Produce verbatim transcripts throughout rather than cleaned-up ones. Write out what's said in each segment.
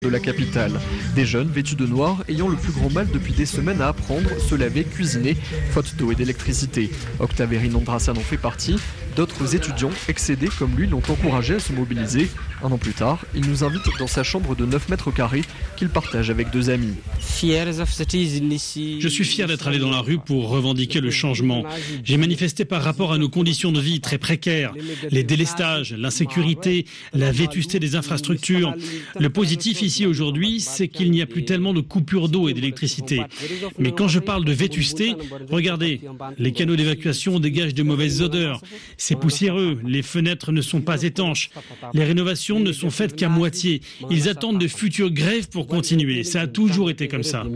de la capitale. Des jeunes vêtus de noir ayant le plus grand mal depuis des semaines à apprendre, se laver, cuisiner, faute d'eau et d'électricité. Octave Nondrasan en fait partie. D'autres étudiants excédés comme lui l'ont encouragé à se mobiliser. Un an plus tard, il nous invite dans sa chambre de neuf mètres carrés qu'il partage avec deux amis. Je suis fier d'être allé dans la rue pour revendiquer le changement. J'ai manifesté par rapport à nos conditions de vie très précaires, les délestages, l'insécurité, la vétusté des infrastructures. Le positif ici aujourd'hui, c'est qu'il n'y a plus tellement de coupures d'eau et d'électricité. Mais quand je parle de vétusté, regardez, les canaux d'évacuation dégagent de mauvaises odeurs. C'est poussiéreux, les fenêtres ne sont pas étanches. Les rénovations ne sont faites qu'à moitié. Ils attendent de futures grèves pour continuer. Ça a toujours été comme ça.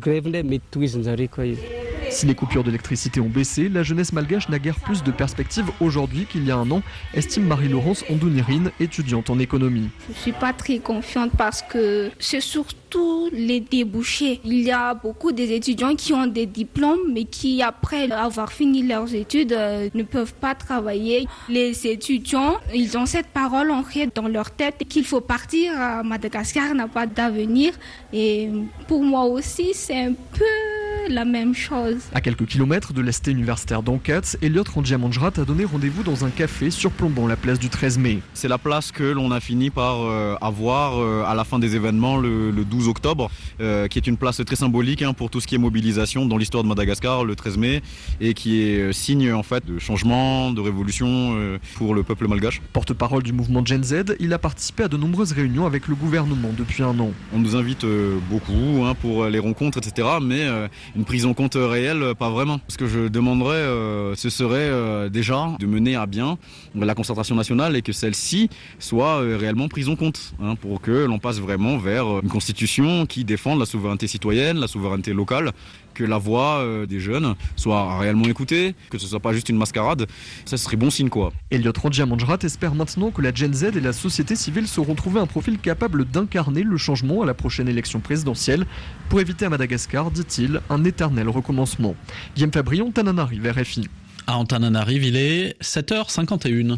Si les coupures d'électricité ont baissé, la jeunesse malgache n'a guère plus de perspectives aujourd'hui qu'il y a un an, estime Marie-Laurence Andounirine, étudiante en économie. Je ne suis pas très confiante parce que c'est surtout les débouchés. Il y a beaucoup d'étudiants qui ont des diplômes mais qui, après avoir fini leurs études, ne peuvent pas travailler. Les étudiants, ils ont cette parole ancrée dans leur tête qu'il faut partir à Madagascar, n'a pas d'avenir. Et pour moi aussi, c'est un peu la même chose. À quelques kilomètres de l'Est universitaire d'Ankats, Elliot Randiamanjrat a donné rendez-vous dans un café surplombant la place du treize mai. C'est la place que l'on a fini par euh, avoir euh, à la fin des événements le, le douze octobre, euh, qui est une place très symbolique hein, pour tout ce qui est mobilisation dans l'histoire de Madagascar, le treize mai, et qui est signe en fait de changement, de révolution euh, pour le peuple malgache. Porte-parole du mouvement Gen Z, il a participé à de nombreuses réunions avec le gouvernement depuis un an. On nous invite euh, beaucoup hein, pour les rencontres, et cetera, mais euh, une prise en compte réelle, pas vraiment. Ce que je demanderais, euh, ce serait euh, déjà de mener à bien la concertation nationale et que celle-ci soit euh, réellement prise en compte hein, pour que l'on passe vraiment vers une constitution qui défende la souveraineté citoyenne, la souveraineté locale, que la voix euh, des jeunes soit réellement écoutée, que ce soit pas juste une mascarade. Ça serait bon signe quoi. Elliot Randiamanjrat espère maintenant que la Gen Z et la société civile sauront trouver un profil capable d'incarner le changement à la prochaine élection présidentielle pour éviter à Madagascar, dit-il, un éternel recommencement. Guillaume Fabrion, Tananarive, R F I. À Antananarive, il est sept heures cinquante et une.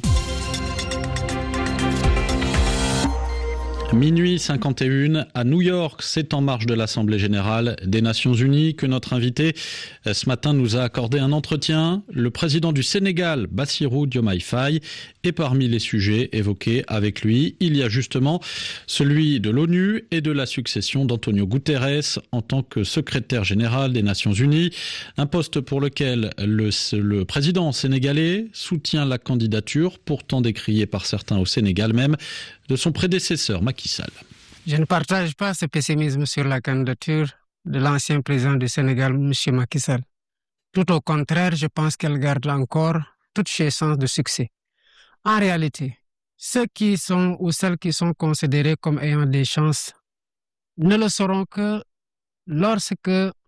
Minuit cinquante et une à New York, c'est en marge de l'Assemblée Générale des Nations Unies que notre invité ce matin nous a accordé un entretien. Le président du Sénégal, Bassirou Diomaye Faye, et parmi les sujets évoqués avec lui, il y a justement celui de l'ONU et de la succession d'Antonio Guterres en tant que secrétaire général des Nations Unies, un poste pour lequel le, le président sénégalais soutient la candidature, pourtant décriée par certains au Sénégal même, de son prédécesseur Macky Sall. Je ne partage pas ce pessimisme sur la candidature de l'ancien président du Sénégal, M. Macky Sall. Tout au contraire, je pense qu'elle garde encore toutes ses chances de succès. En réalité, ceux qui sont ou celles qui sont considérés comme ayant des chances ne le seront que lorsque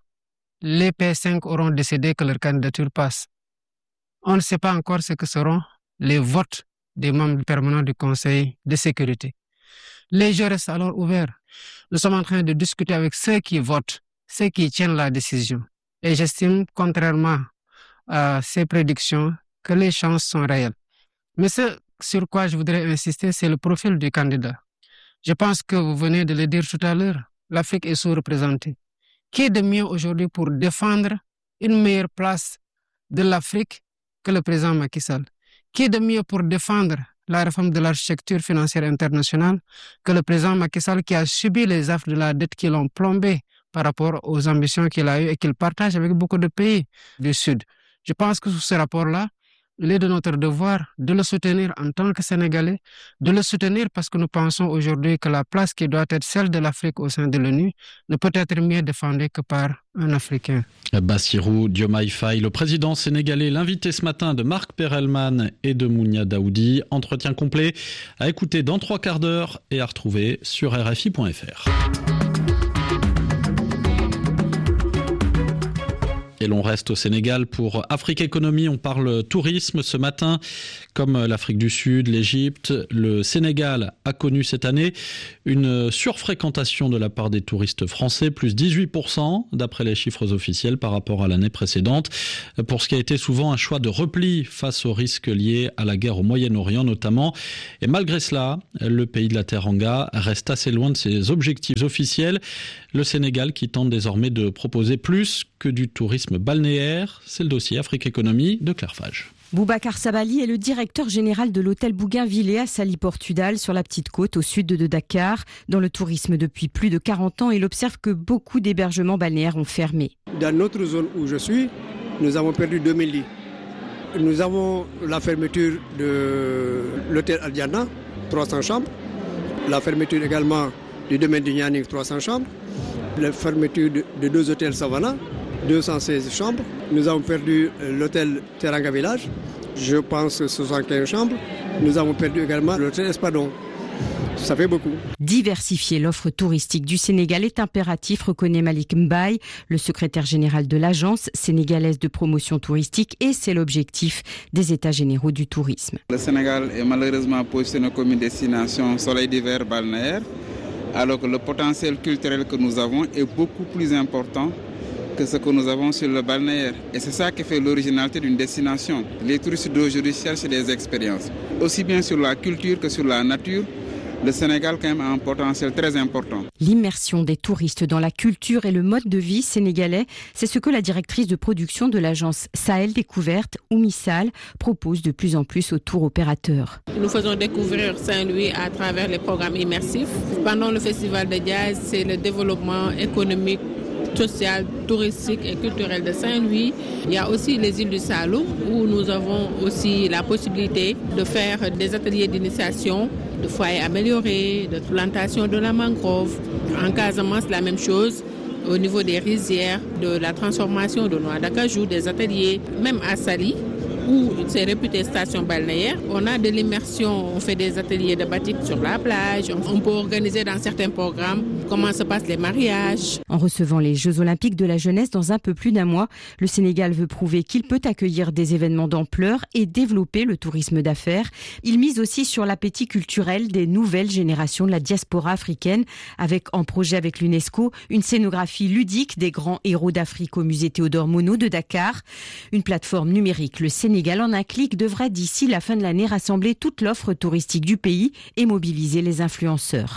les P cinq auront décidé que leur candidature passe. On ne sait pas encore ce que seront les votes des membres permanents du Conseil de sécurité. Les jeux restent alors ouverts. Nous sommes en train de discuter avec ceux qui votent, ceux qui tiennent la décision. Et j'estime, contrairement à ces prédictions, que les chances sont réelles. Mais ce sur quoi je voudrais insister, c'est le profil du candidat. Je pense que vous venez de le dire tout à l'heure, l'Afrique est sous-représentée. Qui est de mieux aujourd'hui pour défendre une meilleure place de l'Afrique que le président Macky Sall? Qui est de mieux pour défendre la réforme de l'architecture financière internationale que le président Macky Sall qui a subi les affres de la dette qui l'ont plombé par rapport aux ambitions qu'il a eues et qu'il partage avec beaucoup de pays du Sud. Je pense que sous ce rapport-là, il est de notre devoir de le soutenir en tant que Sénégalais, de le soutenir parce que nous pensons aujourd'hui que la place qui doit être celle de l'Afrique au sein de l'ONU ne peut être mieux défendue que par un Africain. Bassirou Diomaye Faye, le président sénégalais, l'invité ce matin de Marc Perelman et de Mounia Daoudi. Entretien complet à écouter dans trois quarts d'heure et à retrouver sur R F I point F R. Et Et l'on reste au Sénégal pour Afrique Économie. On parle tourisme ce matin. Comme l'Afrique du Sud, l'Égypte, le Sénégal a connu cette année une surfréquentation de la part des touristes français, plus dix-huit pour cent d'après les chiffres officiels par rapport à l'année précédente, pour ce qui a été souvent un choix de repli face aux risques liés à la guerre au Moyen-Orient notamment. Et malgré cela, le pays de la Teranga reste assez loin de ses objectifs officiels. Le Sénégal qui tente désormais de proposer plus que du tourisme balnéaire. C'est le dossier Afrique Économie de Claire Fage. Boubacar Sabali est le directeur général de l'hôtel Bougainvillé à Saly Portudal, sur la petite côte au sud de Dakar. Dans le tourisme depuis plus de quarante ans, il observe que beaucoup d'hébergements balnéaires ont fermé. Dans notre zone où je suis, nous avons perdu deux mille lits. Nous avons la fermeture de l'hôtel Aldiana, trois cents chambres. La fermeture également du domaine de Nianing, trois cents chambres. La fermeture de, de deux hôtels Savannah, deux cent seize chambres. Nous avons perdu l'hôtel Teranga Village, je pense soixante-quinze chambres. Nous avons perdu également l'hôtel Espadon. Ça fait beaucoup. Diversifier l'offre touristique du Sénégal est impératif, reconnaît Malik Mbaye, le secrétaire général de l'Agence sénégalaise de promotion touristique, et c'est l'objectif des États généraux du tourisme. Le Sénégal est malheureusement positionné comme une destination soleil d'hiver balnéaire, alors que le potentiel culturel que nous avons est beaucoup plus important que ce que nous avons sur le balnéaire. Et c'est ça qui fait l'originalité d'une destination. Les touristes d'aujourd'hui cherchent des expériences, aussi bien sur la culture que sur la nature. Le Sénégal quand même a un potentiel très important. L'immersion des touristes dans la culture et le mode de vie sénégalais, c'est ce que la directrice de production de l'agence Sahel Découverte, Oumi Sall, propose de plus en plus aux tours opérateurs. Nous faisons découvrir Saint-Louis à travers les programmes immersifs. Pendant le festival de jazz, c'est le développement économique, social, touristique et culturel de Saint-Louis. Il y a aussi les îles du Salou où nous avons aussi la possibilité de faire des ateliers d'initiation, de foyers améliorés, de plantation de la mangrove. En Casamance, la même chose. Au niveau des rizières, de la transformation de noix d'acajou, des ateliers, même à Saly, où c'est réputé station balnéaire, on a de l'immersion, on fait des ateliers de batik sur la plage, on peut organiser dans certains programmes comment se passent les mariages. En recevant les Jeux Olympiques de la jeunesse dans un peu plus d'un mois, le Sénégal veut prouver qu'il peut accueillir des événements d'ampleur et développer le tourisme d'affaires. Il mise aussi sur l'appétit culturel des nouvelles générations de la diaspora africaine, avec en projet avec l'UNESCO une scénographie ludique des grands héros d'Afrique au musée Théodore Monod de Dakar, une plateforme numérique. Le Sénégal en un clic devrait d'ici la fin de l'année rassembler toute l'offre touristique du pays et mobiliser les influenceurs.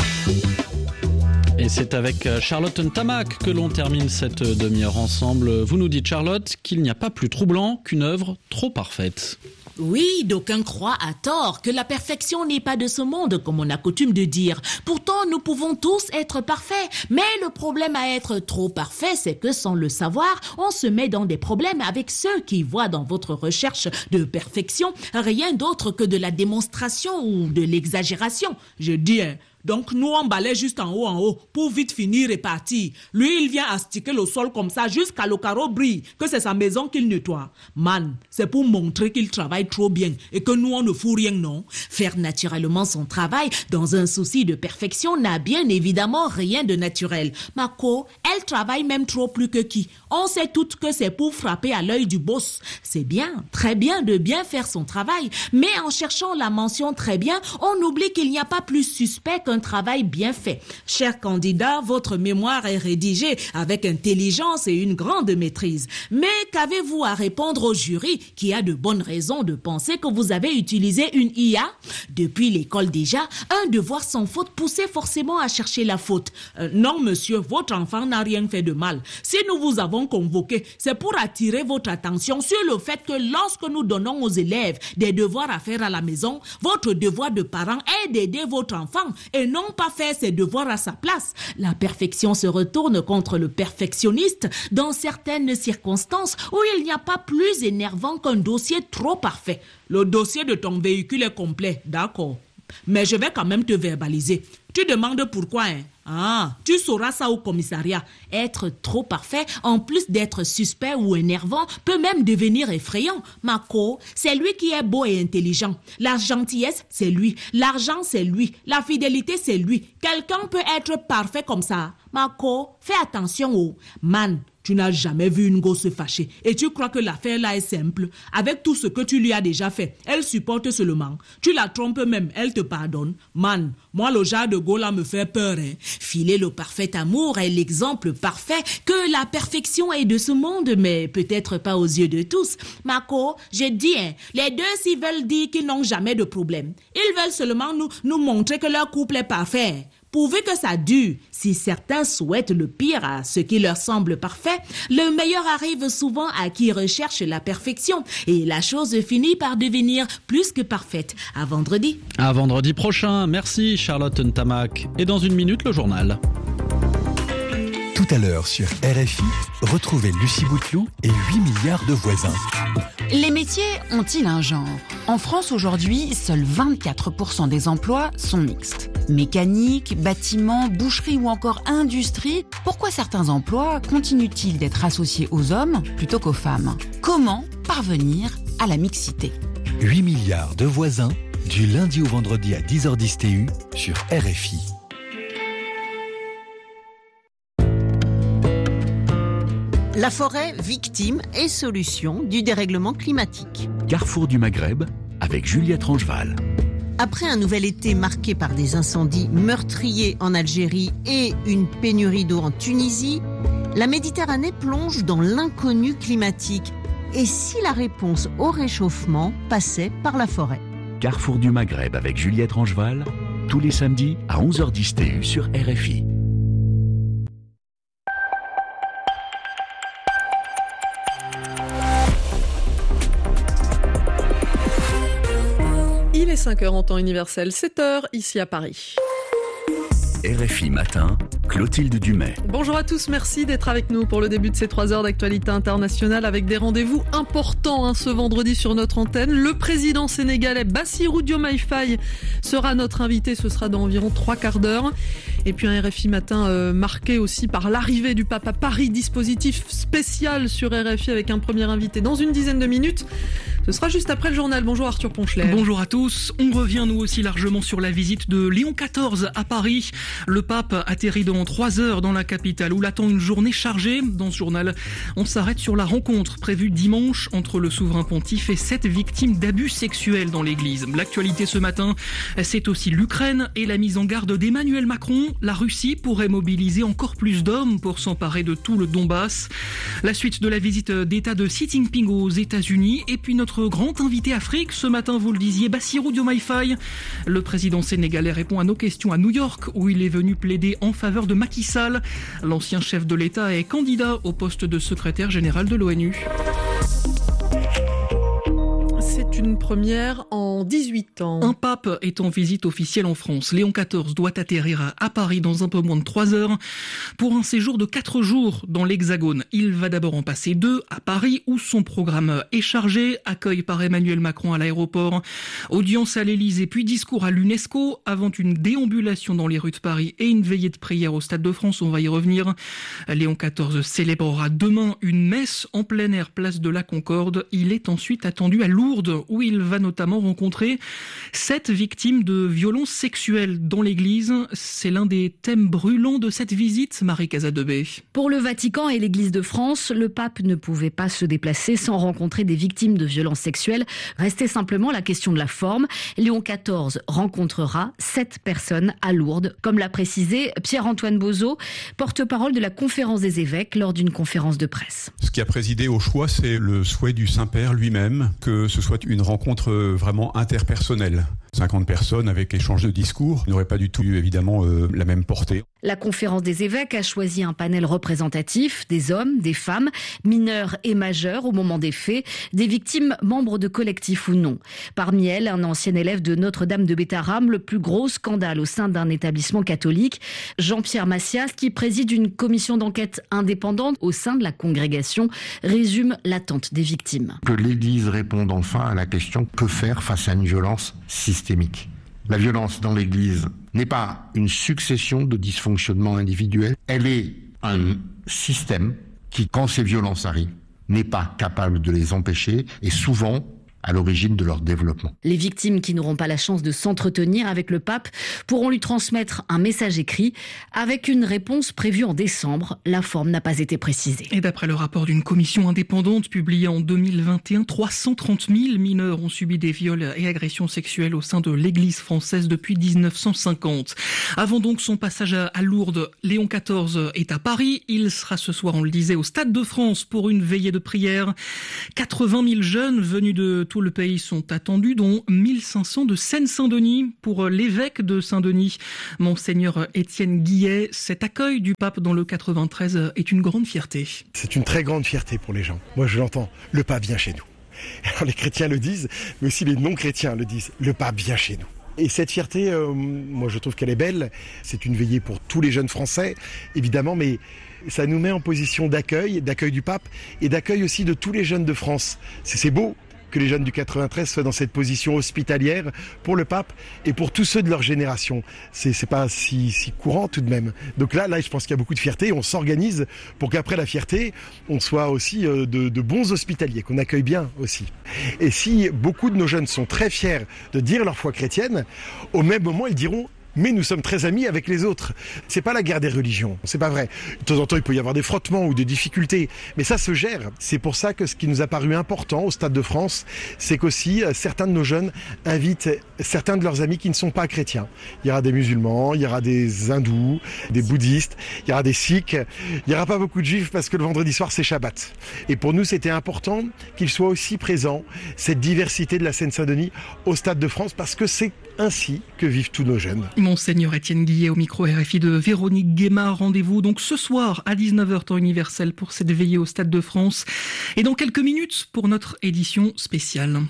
Et c'est avec Charlotte Ntamak que l'on termine cette demi-heure ensemble. Vous nous dites, Charlotte, qu'il n'y a pas plus troublant qu'une œuvre trop parfaite. Oui, d'aucuns croient à tort que la perfection n'est pas de ce monde, comme on a coutume de dire. Pourtant, nous pouvons tous être parfaits. Mais le problème à être trop parfait, c'est que sans le savoir, on se met dans des problèmes avec ceux qui voient dans votre recherche de perfection rien d'autre que de la démonstration ou de l'exagération. Je dis, hein. Donc nous on balaye juste en haut en haut pour vite finir et partir. Lui il vient astiquer le sol comme ça jusqu'à le carreau brille, que c'est sa maison qu'il nettoie. Man, c'est pour montrer qu'il travaille trop bien et que nous on ne fout rien, non? Faire naturellement son travail dans un souci de perfection n'a bien évidemment rien de naturel. Mako, elle travaille même trop plus que qui. On sait toutes que c'est pour frapper à l'œil du boss. C'est bien, très bien de bien faire son travail, mais en cherchant la mention très bien, on oublie qu'il n'y a pas plus suspect qu'un travail bien fait. Cher candidat, votre mémoire est rédigée avec intelligence et une grande maîtrise. Mais qu'avez-vous à répondre au jury qui a de bonnes raisons de penser que vous avez utilisé une I A? Depuis l'école déjà, un devoir sans faute poussait forcément à chercher la faute. Euh, non monsieur, votre enfant n'a rien fait de mal. Si nous vous avons convoqué, c'est pour attirer votre attention sur le fait que lorsque nous donnons aux élèves des devoirs à faire à la maison, votre devoir de parent est d'aider votre enfant et non pas faire ses devoirs à sa place. La perfection se retourne contre le perfectionniste dans certaines circonstances où il n'y a pas plus énervant qu'un dossier trop parfait. Le dossier de ton véhicule est complet, d'accord. Mais je vais quand même te verbaliser. Tu demandes pourquoi, hein? Ah, tu sauras ça au commissariat. Être trop parfait, en plus d'être suspect ou énervant, peut même devenir effrayant. Mako, c'est lui qui est beau et intelligent. La gentillesse, c'est lui. L'argent, c'est lui. La fidélité, c'est lui. Quelqu'un peut être parfait comme ça. Mako, fais attention, oh. Man, tu Tu n'as jamais vu une gosse se fâcher et tu crois que l'affaire là est simple. Avec tout ce que tu lui as déjà fait, elle supporte seulement. Tu la trompes même, elle te pardonne. Man, moi le genre de go là me fait peur. Hein. Filer le parfait amour est l'exemple parfait que la perfection est de ce monde, mais peut-être pas aux yeux de tous. Marco, je dis, hein, les deux s'ils veulent dire qu'ils n'ont jamais de problème. Ils veulent seulement nous, nous montrer que leur couple est parfait. Pourvu que ça dure, si certains souhaitent le pire à ce qui leur semble parfait, le meilleur arrive souvent à qui recherche la perfection et la chose finit par devenir plus que parfaite. À vendredi. À vendredi prochain. Merci Charlotte Ntamak. Et dans une minute, le journal. Tout à l'heure sur R F I, retrouvez Lucie Bouteloup et huit milliards de voisins. Les métiers ont-ils un genre ? En France aujourd'hui, seuls vingt-quatre pour cent des emplois sont mixtes. Mécanique, bâtiment, boucherie ou encore industrie, pourquoi certains emplois continuent-ils d'être associés aux hommes plutôt qu'aux femmes ? Comment parvenir à la mixité ? huit milliards de voisins, du lundi au vendredi à dix heures dix T U sur R F I. La forêt, victime et solution du dérèglement climatique. Carrefour du Maghreb avec Juliette Rangeval. Après un nouvel été marqué par des incendies meurtriers en Algérie et une pénurie d'eau en Tunisie, la Méditerranée plonge dans l'inconnu climatique. Et si la réponse au réchauffement passait par la forêt ? Carrefour du Maghreb avec Juliette Rangeval, tous les samedis à onze heures dix T U sur R F I. Il est cinq heures en temps universel, sept heures ici à Paris. R F I Matin, Clotilde Dumais. Bonjour à tous, merci d'être avec nous pour le début de ces trois heures d'actualité internationale avec des rendez-vous importants hein, ce vendredi sur notre antenne. Le président sénégalais Bassirou Diomaye Faye sera notre invité, ce sera dans environ trois quarts d'heure. Et puis un R F I Matin euh, marqué aussi par l'arrivée du pape à Paris, dispositif spécial sur R F I avec un premier invité dans une dizaine de minutes. Ce sera juste après le journal. Bonjour Arthur Ponchelet. Bonjour à tous. On revient nous aussi largement sur la visite de Léon quatorze à Paris. Le pape atterrit dans trois heures dans la capitale où l'attend une journée chargée. Dans ce journal, on s'arrête sur la rencontre prévue dimanche entre le souverain pontife et sept victimes d'abus sexuels dans l'église. L'actualité ce matin, c'est aussi l'Ukraine et la mise en garde d'Emmanuel Macron. La Russie pourrait mobiliser encore plus d'hommes pour s'emparer de tout le Donbass. La suite de la visite d'État de Xi Jinping aux États-Unis et puis notre grand invité Afrique. Ce matin, vous le disiez, Bassirou Diomaye Faye. Le président sénégalais répond à nos questions à New York où il est venu plaider en faveur de Macky Sall. L'ancien chef de l'État est candidat au poste de secrétaire général de l'ONU. C'est une première en dix-huit ans. Un pape est en visite officielle en France. Léon quatorze doit atterrir à Paris dans un peu moins de trois heures pour un séjour de quatre jours dans l'Hexagone. Il va d'abord en passer deux à Paris où son programme est chargé. Accueil par Emmanuel Macron à l'aéroport, audience à l'Élysée puis discours à l'UNESCO avant une déambulation dans les rues de Paris et une veillée de prière au Stade de France. On va y revenir. Léon quatorze célébrera demain une messe en plein air place de la Concorde. Il est ensuite attendu à Lourdes où il va notamment rencontrer sept victimes de violences sexuelles dans l'église. C'est l'un des thèmes brûlants de cette visite, Marie Casadebé. Pour le Vatican et l'Église de France, le pape ne pouvait pas se déplacer sans rencontrer des victimes de violences sexuelles. Restait simplement la question de la forme. Léon quatorze rencontrera sept personnes à Lourdes, comme l'a précisé Pierre-Antoine Bozo, porte-parole de la Conférence des évêques lors d'une conférence de presse. Ce qui a présidé au choix, c'est le souhait du Saint-Père lui-même, que ce soit une rencontre vraiment interpersonnelle. cinquante personnes avec échange de discours n'auraient pas du tout eu évidemment euh, la même portée. La conférence des évêques a choisi un panel représentatif des hommes, des femmes, mineurs et majeurs au moment des faits, des victimes membres de collectifs ou non. Parmi elles, un ancien élève de Notre-Dame de Bétharram, le plus gros scandale au sein d'un établissement catholique. Jean-Pierre Massias, qui préside une commission d'enquête indépendante au sein de la congrégation, résume l'attente des victimes. Que l'Église réponde enfin à la question que faire face à une violence systémique. La violence dans l'Église n'est pas une succession de dysfonctionnements individuels, elle est un système qui, quand ces violences arrivent, n'est pas capable de les empêcher et souvent à l'origine de leur développement. Les victimes qui n'auront pas la chance de s'entretenir avec le pape pourront lui transmettre un message écrit avec une réponse prévue en décembre. La forme n'a pas été précisée. Et d'après le rapport d'une commission indépendante publié en deux mille vingt et un, trois cent trente mille mineurs ont subi des viols et agressions sexuelles au sein de l'Église française depuis dix-neuf cent cinquante. Avant donc son passage à Lourdes, Léon quatorze est à Paris. Il sera ce soir, on le disait, au Stade de France pour une veillée de prière. quatre-vingt mille jeunes venus de tout le pays sont attendus, dont mille cinq cents de Seine-Saint-Denis. Pour l'évêque de Saint-Denis, Monseigneur Étienne Guillet, cet accueil du pape dans le quatre-vingt-treize est une grande fierté. C'est une très grande fierté pour les gens. Moi, je l'entends. Le pape vient chez nous. Alors, les chrétiens le disent, mais aussi les non-chrétiens le disent. Le pape vient chez nous. Et cette fierté, euh, moi, je trouve qu'elle est belle. C'est une veillée pour tous les jeunes Français, évidemment, mais ça nous met en position d'accueil, d'accueil du pape et d'accueil aussi de tous les jeunes de France. C'est, c'est beau que les jeunes du quatre-vingt-treize soient dans cette position hospitalière pour le pape et pour tous ceux de leur génération. C'est, c'est pas si, si courant tout de même. Donc là, là, je pense qu'il y a beaucoup de fierté. On s'organise pour qu'après la fierté, on soit aussi de, de bons hospitaliers, qu'on accueille bien aussi. Et si beaucoup de nos jeunes sont très fiers de dire leur foi chrétienne, au même moment, ils diront: mais nous sommes très amis avec les autres. C'est pas la guerre des religions, c'est pas vrai. De temps en temps, il peut y avoir des frottements ou des difficultés, mais ça se gère. C'est pour ça que ce qui nous a paru important au Stade de France, c'est qu'aussi certains de nos jeunes invitent certains de leurs amis qui ne sont pas chrétiens. Il y aura des musulmans, il y aura des hindous, des bouddhistes, il y aura des sikhs. Il n'y aura pas beaucoup de juifs parce que le vendredi soir, c'est Shabbat. Et pour nous, c'était important qu'ils soient aussi présents, cette diversité de la Seine-Saint-Denis au Stade de France, parce que c'est ainsi que vivent tous nos jeunes. Monseigneur Étienne Guillet au micro R F I de Véronique Guémard. Rendez-vous donc ce soir à dix-neuf heures temps universel pour cette veillée au Stade de France. Et dans quelques minutes pour notre édition spéciale.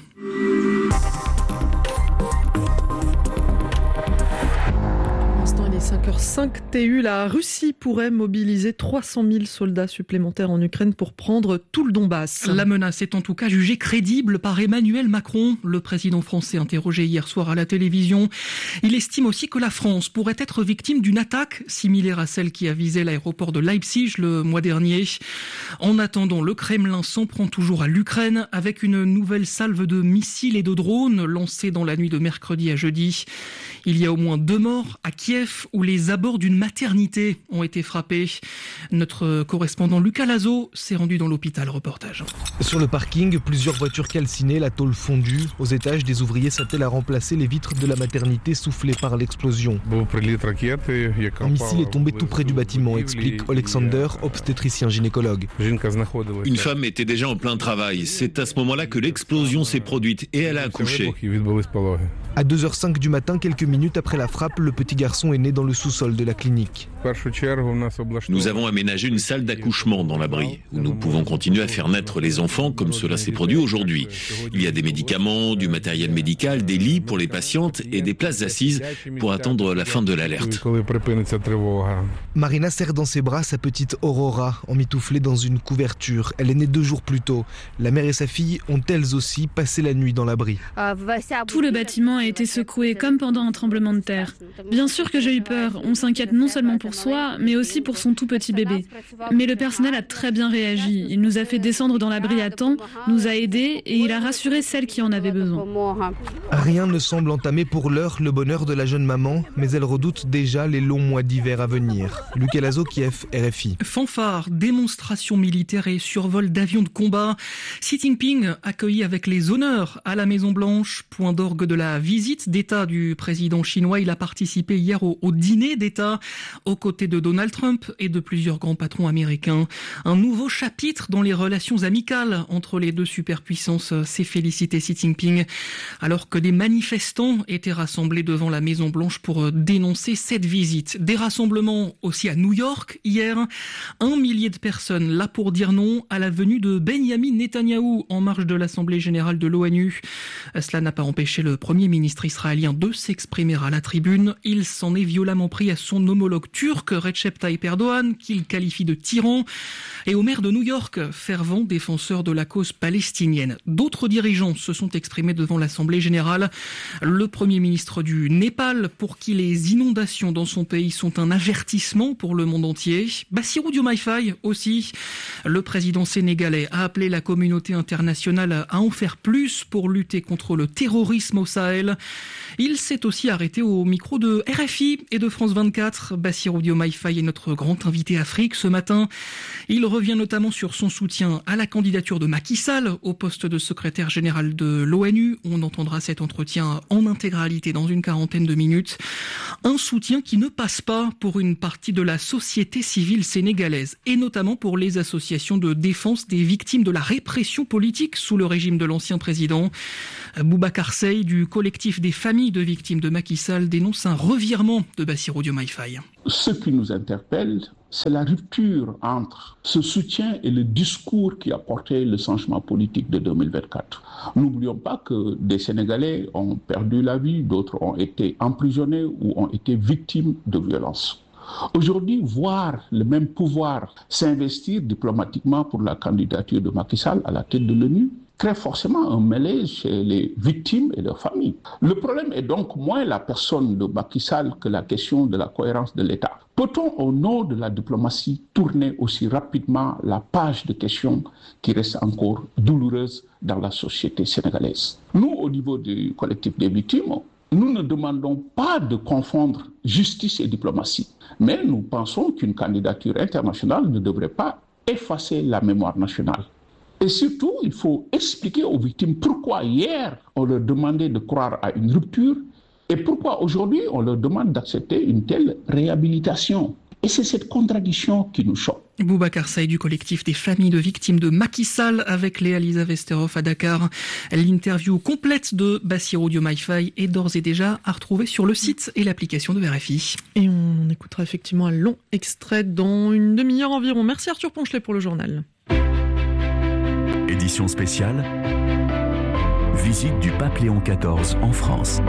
cinq heures cinq T U, la Russie pourrait mobiliser trois cent mille soldats supplémentaires en Ukraine pour prendre tout le Donbass. La menace est en tout cas jugée crédible par Emmanuel Macron, le président français interrogé hier soir à la télévision. Il estime aussi que la France pourrait être victime d'une attaque similaire à celle qui a visé l'aéroport de Leipzig le mois dernier. En attendant, le Kremlin s'en prend toujours à l'Ukraine avec une nouvelle salve de missiles et de drones lancés dans la nuit de mercredi à jeudi. Il y a au moins deux morts à Kiev où les abords d'une maternité ont été frappés. Notre correspondant Lucas Lazo s'est rendu dans l'hôpital. Reportage. Sur le parking, plusieurs voitures calcinées, la tôle fondue. Aux étages, des ouvriers s'attellent à remplacer les vitres de la maternité soufflées par l'explosion. Un missile est tombé tout près du bâtiment, explique Alexander, obstétricien gynécologue. Une femme était déjà en plein travail. C'est à ce moment-là que l'explosion s'est produite et elle a accouché. À deux heures cinq du matin, quelques minutes après la frappe, le petit garçon est né dans le sous-sol de la clinique. Nous avons aménagé une salle d'accouchement dans l'abri, où nous pouvons continuer à faire naître les enfants comme cela s'est produit aujourd'hui. Il y a des médicaments, du matériel médical, des lits pour les patientes et des places assises pour attendre la fin de l'alerte. Marina serre dans ses bras sa petite Aurora, emmitouflée dans une couverture. Elle est née deux jours plus tôt. La mère et sa fille ont elles aussi passé la nuit dans l'abri. Tout le bâtiment a été secoué comme pendant un tremblement de terre. Bien sûr que j'ai eu peur. On s'inquiète non seulement pour soi, mais aussi pour son tout petit bébé. Mais le personnel a très bien réagi. Il nous a fait descendre dans l'abri à temps, nous a aidés et il a rassuré celles qui en avaient besoin. Rien ne semble entamer pour l'heure le bonheur de la jeune maman, mais elle redoute déjà les longs mois d'hiver à venir. Lucas Lazo, Kiev, R F I. Fanfare, démonstration militaire et survol d'avions de combat. Xi Jinping accueilli avec les honneurs à la Maison-Blanche, point d'orgue de la visite d'État du président chinois. Il a participé hier au, au dîner d'État aux côtés de Donald Trump et de plusieurs grands patrons américains. Un nouveau chapitre dans les relations amicales entre les deux superpuissances, s'est félicité Xi Jinping, alors que des manifestants étaient rassemblés devant la Maison-Blanche pour dénoncer cette visite. Des rassemblements aussi à New York hier. Un millier de personnes là pour dire non à la venue de Benyamin Netanyahou en marge de l'Assemblée générale de l'ONU. Cela n'a pas empêché le premier ministre israélien de s'exprimer à la tribune. Il s'en est violemment notamment pris à son homologue turc, Recep Tayyip Erdogan, qu'il qualifie de tyran, et au maire de New York, fervent défenseur de la cause palestinienne. D'autres dirigeants se sont exprimés devant l'Assemblée générale. Le Premier ministre du Népal, pour qui les inondations dans son pays sont un avertissement pour le monde entier. Bassirou Diomaye Faye aussi. Le président sénégalais a appelé la communauté internationale à en faire plus pour lutter contre le terrorisme au Sahel. Il s'est aussi arrêté au micro de R F I et de France vingt-quatre. Bassirou Diomaye Faye est notre grand invité Afrique ce matin. Il revient notamment sur son soutien à la candidature de Macky Sall au poste de secrétaire général de l'ONU. On entendra cet entretien en intégralité dans une quarantaine de minutes. Un soutien qui ne passe pas pour une partie de la société civile sénégalaise et notamment pour les associations de défense des victimes de la répression politique sous le régime de l'ancien président. Boubacar Seye du collectif des familles de victimes de Macky Sall dénonce un revirement de Bassirou Diomaye Faye. Ce qui nous interpelle, c'est la rupture entre ce soutien et le discours qui a porté le changement politique de deux mille vingt-quatre. N'oublions pas que des Sénégalais ont perdu la vie, d'autres ont été emprisonnés ou ont été victimes de violences. Aujourd'hui, voir le même pouvoir s'investir diplomatiquement pour la candidature de Macky Sall à la tête de l'ONU crée forcément un malaise chez les victimes et leurs familles. Le problème est donc moins la personne de Macky Sall que la question de la cohérence de l'État. Peut-on, au nom de la diplomatie, tourner aussi rapidement la page de questions qui restent encore douloureuses dans la société sénégalaise? Nous, au niveau du collectif des victimes, nous ne demandons pas de confondre justice et diplomatie, mais nous pensons qu'une candidature internationale ne devrait pas effacer la mémoire nationale. Et surtout, il faut expliquer aux victimes pourquoi hier on leur demandait de croire à une rupture et pourquoi aujourd'hui on leur demande d'accepter une telle réhabilitation. Et c'est cette contradiction qui nous choque. Boubacar Seye du collectif des familles de victimes de Macky Sall avec Léa Lisa Vesterhoff à Dakar. L'interview complète de Bassirou Diomaye Faye est d'ores et déjà à retrouver sur le site et l'application de R F I. Et on écoutera effectivement un long extrait dans une demi-heure environ. Merci Arthur Ponchelet pour le journal. Édition spéciale, visite du pape Léon quatorze en France.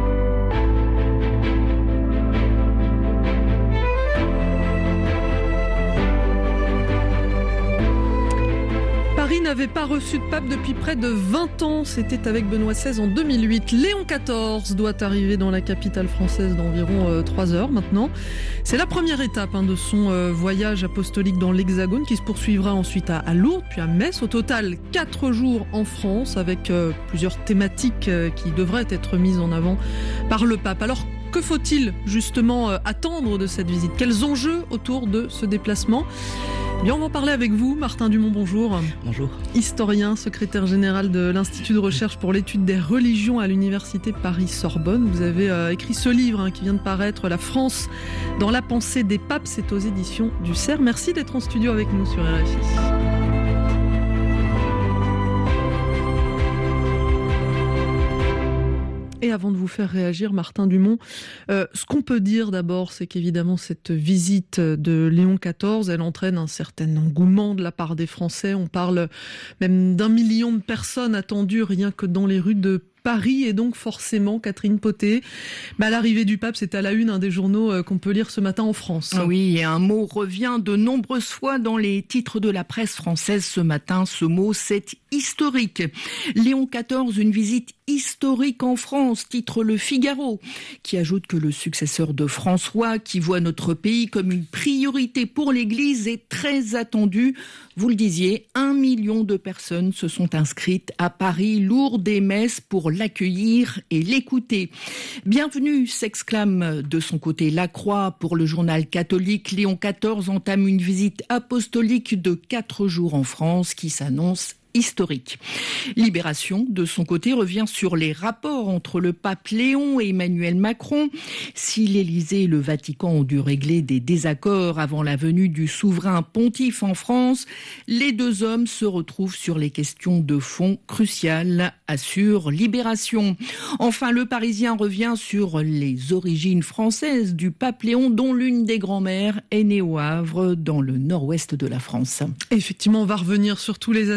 Paris n'avait pas reçu de pape depuis près de vingt ans. C'était avec Benoît seize en deux mille huit. Léon quatorze doit arriver dans la capitale française d'environ euh, trois heures maintenant. C'est la première étape hein, de son euh, voyage apostolique dans l'Hexagone qui se poursuivra ensuite à, à Lourdes puis à Metz. Au total, quatre jours en France avec euh, plusieurs thématiques euh, qui devraient être mises en avant par le pape. Alors, que faut-il justement euh, attendre de cette visite? Quels enjeux autour de ce déplacement? Bien, on va en parler avec vous. Martin Dumont, bonjour. Bonjour. Historien, secrétaire général de l'Institut de recherche pour l'étude des religions à l'Université Paris-Sorbonne. Vous avez euh, écrit ce livre hein, qui vient de paraître, La France dans la pensée des papes. C'est aux éditions du C E R. Merci d'être en studio avec nous sur R F I. Et avant de vous faire réagir, Martin Dumont, euh, ce qu'on peut dire d'abord, c'est qu'évidemment cette visite de Léon quatorze, elle entraîne un certain engouement de la part des Français. On parle même d'un million de personnes attendues rien que dans les rues de Paris. Et donc forcément, Catherine Poté, bah, l'arrivée du pape, c'est à la une un des journaux euh, qu'on peut lire ce matin en France. Oui, et un mot revient de nombreuses fois dans les titres de la presse française ce matin. Ce mot, c'est historique. Léon quatorze, une visite historique en France, titre Le Figaro, qui ajoute que le successeur de François, qui voit notre pays comme une priorité pour l'Église, est très attendu. Vous le disiez, un million de personnes se sont inscrites à Paris, Lourdes et Metz pour l'accueillir et l'écouter. Bienvenue, s'exclame de son côté Lacroix. Pour le journal catholique, Léon quatorze entame une visite apostolique de quatre jours en France qui s'annonce historique. Libération, de son côté, revient sur les rapports entre le pape Léon et Emmanuel Macron. Si l'Élysée et le Vatican ont dû régler des désaccords avant la venue du souverain pontife en France, les deux hommes se retrouvent sur les questions de fond cruciales, assure Libération. Enfin, le Parisien revient sur les origines françaises du pape Léon, dont l'une des grand-mères est née au Havre, dans le nord-ouest de la France. Effectivement, on va revenir sur tous les aspects. Merci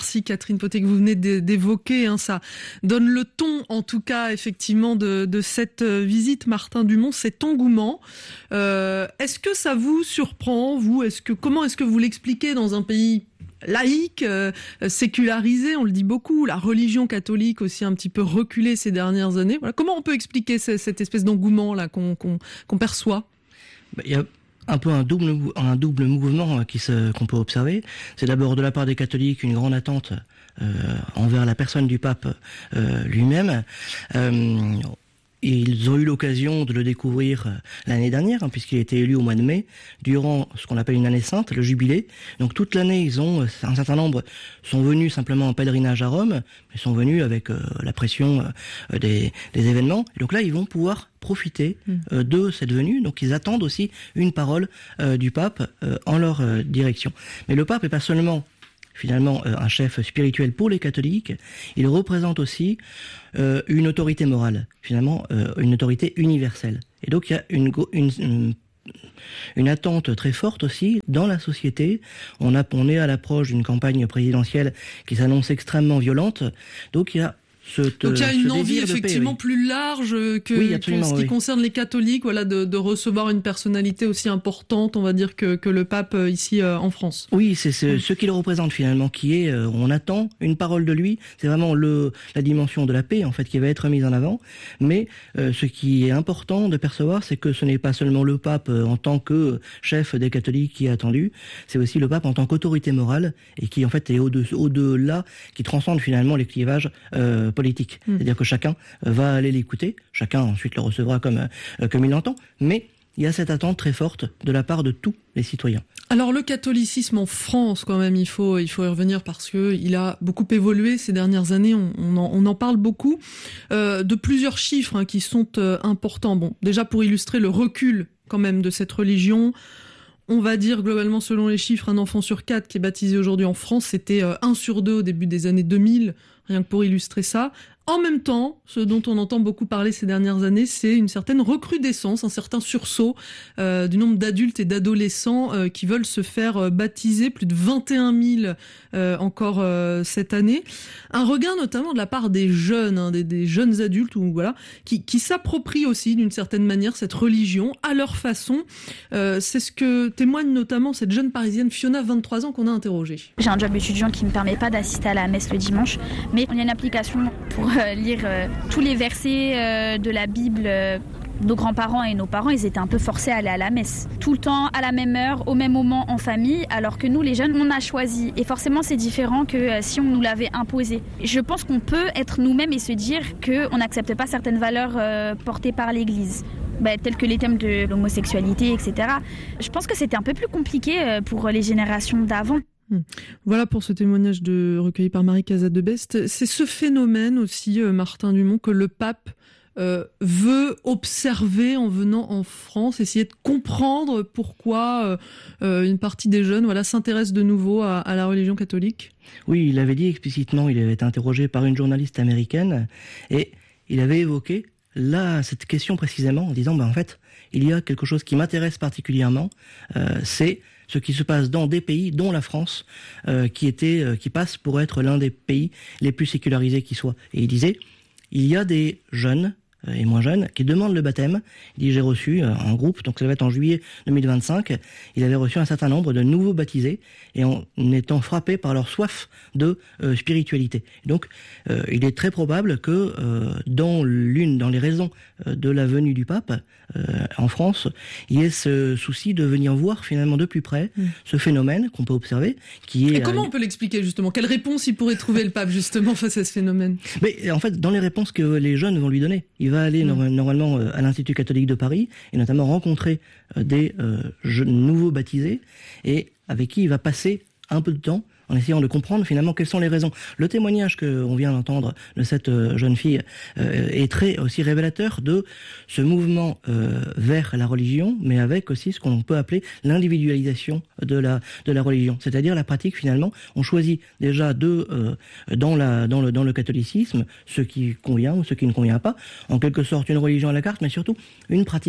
Merci Catherine Poté que vous venez d'évoquer. Hein, ça donne le ton, en tout cas, effectivement, de, de cette visite. Martin Dumont, cet engouement. Euh, est-ce que ça vous surprend, vous ? Est-ce que comment est-ce que vous l'expliquez dans un pays laïque, euh, sécularisé, on le dit beaucoup, la religion catholique aussi un petit peu reculée ces dernières années. Voilà. Comment on peut expliquer ce, cette espèce d'engouement là qu'on, qu'on, qu'on perçoit ? Il y a un peu un double, un double mouvement qui se, qu'on peut observer. C'est d'abord de la part des catholiques une grande attente euh, envers la personne du pape euh, lui-même. Euh, Ils ont eu l'occasion de le découvrir l'année dernière, hein, puisqu'il a été élu au mois de mai, durant ce qu'on appelle une année sainte, le jubilé. Donc toute l'année, ils ont un certain nombre sont venus simplement en pèlerinage à Rome, mais sont venus avec euh, la pression euh, des, des événements. Et donc là, ils vont pouvoir profiter euh, de cette venue. Donc ils attendent aussi une parole euh, du pape euh, en leur euh, direction. Mais le pape est pas seulement finalement euh, un chef spirituel pour les catholiques, il représente aussi euh, une autorité morale, finalement euh, une autorité universelle. Et donc il y a une, une, une, une attente très forte aussi dans la société. On, a, on est à l'approche d'une campagne présidentielle qui s'annonce extrêmement violente, donc il y a Ce, Donc il y a une envie effectivement paix, oui. plus large que, oui, que ce qui oui. concerne les catholiques, voilà, de, de recevoir une personnalité aussi importante, on va dire, que, que le pape ici euh, en France. Oui, c'est ce, mmh. ce qu'il représente finalement, qui est, euh, on attend une parole de lui, c'est vraiment le, la dimension de la paix en fait qui va être mise en avant, mais euh, ce qui est important de percevoir, c'est que ce n'est pas seulement le pape euh, en tant que chef des catholiques qui est attendu, c'est aussi le pape en tant qu'autorité morale, et qui en fait est au-de, au-delà, qui transcende finalement les clivages euh, politique. Mmh. C'est-à-dire que chacun va aller l'écouter, chacun ensuite le recevra comme, euh, comme il l'entend, mais il y a cette attente très forte de la part de tous les citoyens. Alors le catholicisme en France, quand même, il faut, il faut y revenir parce que il a beaucoup évolué ces dernières années, on, on, en, on en parle beaucoup, euh, de plusieurs chiffres hein, qui sont euh, importants. Bon, déjà pour illustrer le recul quand même de cette religion, on va dire globalement selon les chiffres, un enfant sur quatre qui est baptisé aujourd'hui en France, c'était euh, un sur deux au début des années deux mille, rien que pour illustrer ça. En même temps, ce dont on entend beaucoup parler ces dernières années, c'est une certaine recrudescence, un certain sursaut euh, du nombre d'adultes et d'adolescents euh, qui veulent se faire euh, baptiser, plus de vingt et un mille euh, encore euh, cette année. Un regain notamment de la part des jeunes, hein, des, des jeunes adultes, ou voilà, qui, qui s'approprient aussi d'une certaine manière cette religion à leur façon. Euh, c'est ce que témoigne notamment cette jeune parisienne Fiona, vingt-trois ans, qu'on a interrogée. J'ai un job étudiant qui ne me permet pas d'assister à la messe le dimanche, mais il y a une application pour euh, lire euh, tous les versets euh, de la Bible. Euh, nos grands-parents et nos parents, ils étaient un peu forcés à aller à la messe. Tout le temps, à la même heure, au même moment, en famille, alors que nous, les jeunes, on a choisi. Et forcément, c'est différent que euh, si on nous l'avait imposé. Je pense qu'on peut être nous-mêmes et se dire qu'on n'accepte pas certaines valeurs euh, portées par l'Église. Bah, tels que les thèmes de l'homosexualité, et cetera. Je pense que c'était un peu plus compliqué euh, pour les générations d'avant. Voilà pour ce témoignage de, recueilli par Marie Casadebest. C'est ce phénomène aussi, euh, Martin Dumont, que le pape euh, veut observer en venant en France, essayer de comprendre pourquoi euh, une partie des jeunes voilà, s'intéresse de nouveau à, à la religion catholique. Oui, il avait dit explicitement, il avait été interrogé par une journaliste américaine, et il avait évoqué là cette question précisément en disant, bah, en fait, il y a quelque chose qui m'intéresse particulièrement, euh, c'est ce qui se passe dans des pays, dont la France, euh, qui était, euh, qui passe pour être l'un des pays les plus sécularisés qui soient. Et il disait, il y a des jeunes euh, et moins jeunes qui demandent le baptême. Il dit, j'ai reçu euh, un groupe, donc ça va être en juillet deux mille vingt-cinq, il avait reçu un certain nombre de nouveaux baptisés, et en étant frappé par leur soif de euh, spiritualité. Donc, euh, il est très probable que euh, dans l'une, dans les raisons euh, de la venue du pape, Euh, en France, il y a ce souci de venir voir finalement de plus près mmh. ce phénomène qu'on peut observer, qui est... Et comment euh, on peut l'expliquer justement ? Quelle réponse il pourrait trouver le pape justement face à ce phénomène ? Mais en fait, dans les réponses que les jeunes vont lui donner, il va aller mmh. no- normalement à l'Institut catholique de Paris et notamment rencontrer euh, des euh, jeunes nouveaux baptisés et avec qui il va passer un peu de temps en essayant de comprendre finalement quelles sont les raisons. Le témoignage qu'on vient d'entendre de cette euh, jeune fille euh, est très aussi révélateur de ce mouvement euh, vers la religion, mais avec aussi ce qu'on peut appeler l'individualisation de la de la religion, c'est-à-dire la pratique finalement. On choisit déjà de euh, dans la dans le dans le catholicisme ce qui convient ou ce qui ne convient pas, en quelque sorte une religion à la carte, mais surtout une pratique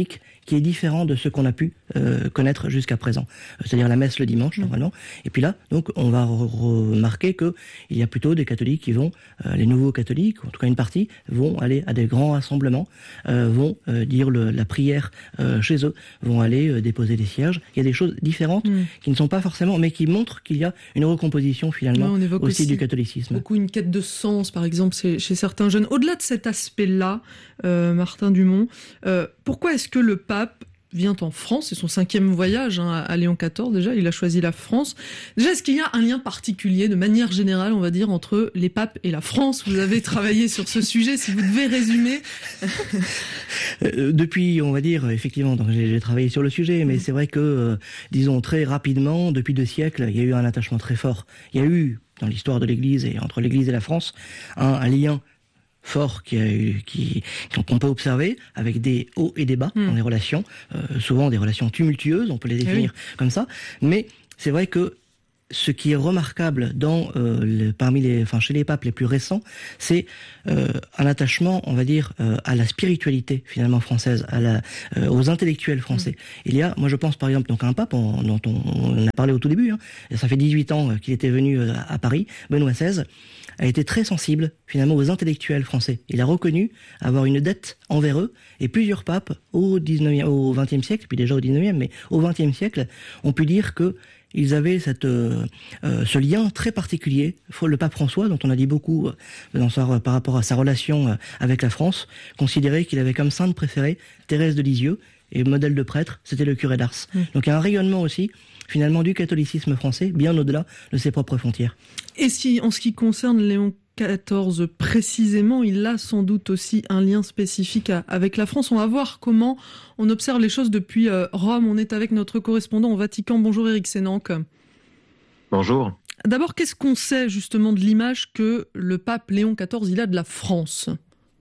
qui est différent de ce qu'on a pu euh, connaître jusqu'à présent. C'est-à-dire la messe le dimanche, normalement. Et puis là, donc, on va re- remarquer qu'il y a plutôt des catholiques qui vont, euh, les nouveaux catholiques, en tout cas une partie, vont aller à des grands rassemblements, euh, vont euh, dire le, la prière euh, chez eux, vont aller euh, déposer des cierges. Il y a des choses différentes mmh. qui ne sont pas forcément, mais qui montrent qu'il y a une recomposition finalement ouais, aussi, aussi du catholicisme. Beaucoup une quête de sens, par exemple, chez, chez certains jeunes. Au-delà de cet aspect-là, euh, Martin Dumont, euh, pourquoi est-ce que le pape vient en France? C'est son cinquième voyage hein, à Léon quatorze déjà, il a choisi la France. Déjà, est-ce qu'il y a un lien particulier, de manière générale, on va dire, entre les papes et la France? Vous avez travaillé sur ce sujet, si vous devez résumer. euh, depuis, on va dire, effectivement, donc j'ai, j'ai travaillé sur le sujet, mais c'est vrai que, euh, disons, très rapidement, depuis deux siècles, il y a eu un attachement très fort. Il y a eu, dans l'histoire de l'Église et entre l'Église et la France, un, un lien fort qui a eu, qui, qu'on peut observer avec des hauts et des bas mmh. dans les relations, euh, souvent des relations tumultueuses, on peut les définir oui. comme ça, mais c'est vrai que ce qui est remarquable dans, euh, le, parmi les, enfin, chez les papes les plus récents, c'est euh, un attachement, on va dire, euh, à la spiritualité finalement française, à la, euh, aux intellectuels français. Mmh. Il y a, moi je pense par exemple donc à un pape on, dont on, on a parlé au tout début, hein, ça fait dix-huit ans qu'il était venu à, à Paris, Benoît seize, a été très sensible finalement aux intellectuels français. Il a reconnu avoir une dette envers eux, et plusieurs papes au dix-neuvième, au vingtième siècle, puis déjà au dix-neuvième, mais au vingtième siècle, ont pu dire que ils avaient cette, euh, euh, ce lien très particulier. Le pape François, dont on a dit beaucoup euh, dans sa, par rapport à sa relation euh, avec la France, considérait qu'il avait comme sainte préférée Thérèse de Lisieux, et modèle de prêtre, c'était le curé d'Ars. Mmh. Donc il y a un rayonnement aussi, finalement, du catholicisme français, bien au-delà de ses propres frontières. Et si, en ce qui concerne Léon quatorze précisément, il a sans doute aussi un lien spécifique à, avec la France. On va voir comment on observe les choses depuis euh, Rome. On est avec notre correspondant au Vatican. Bonjour Éric Sénanque. Bonjour. D'abord, qu'est-ce qu'on sait justement de l'image que le pape Léon quatorze il a de la France ?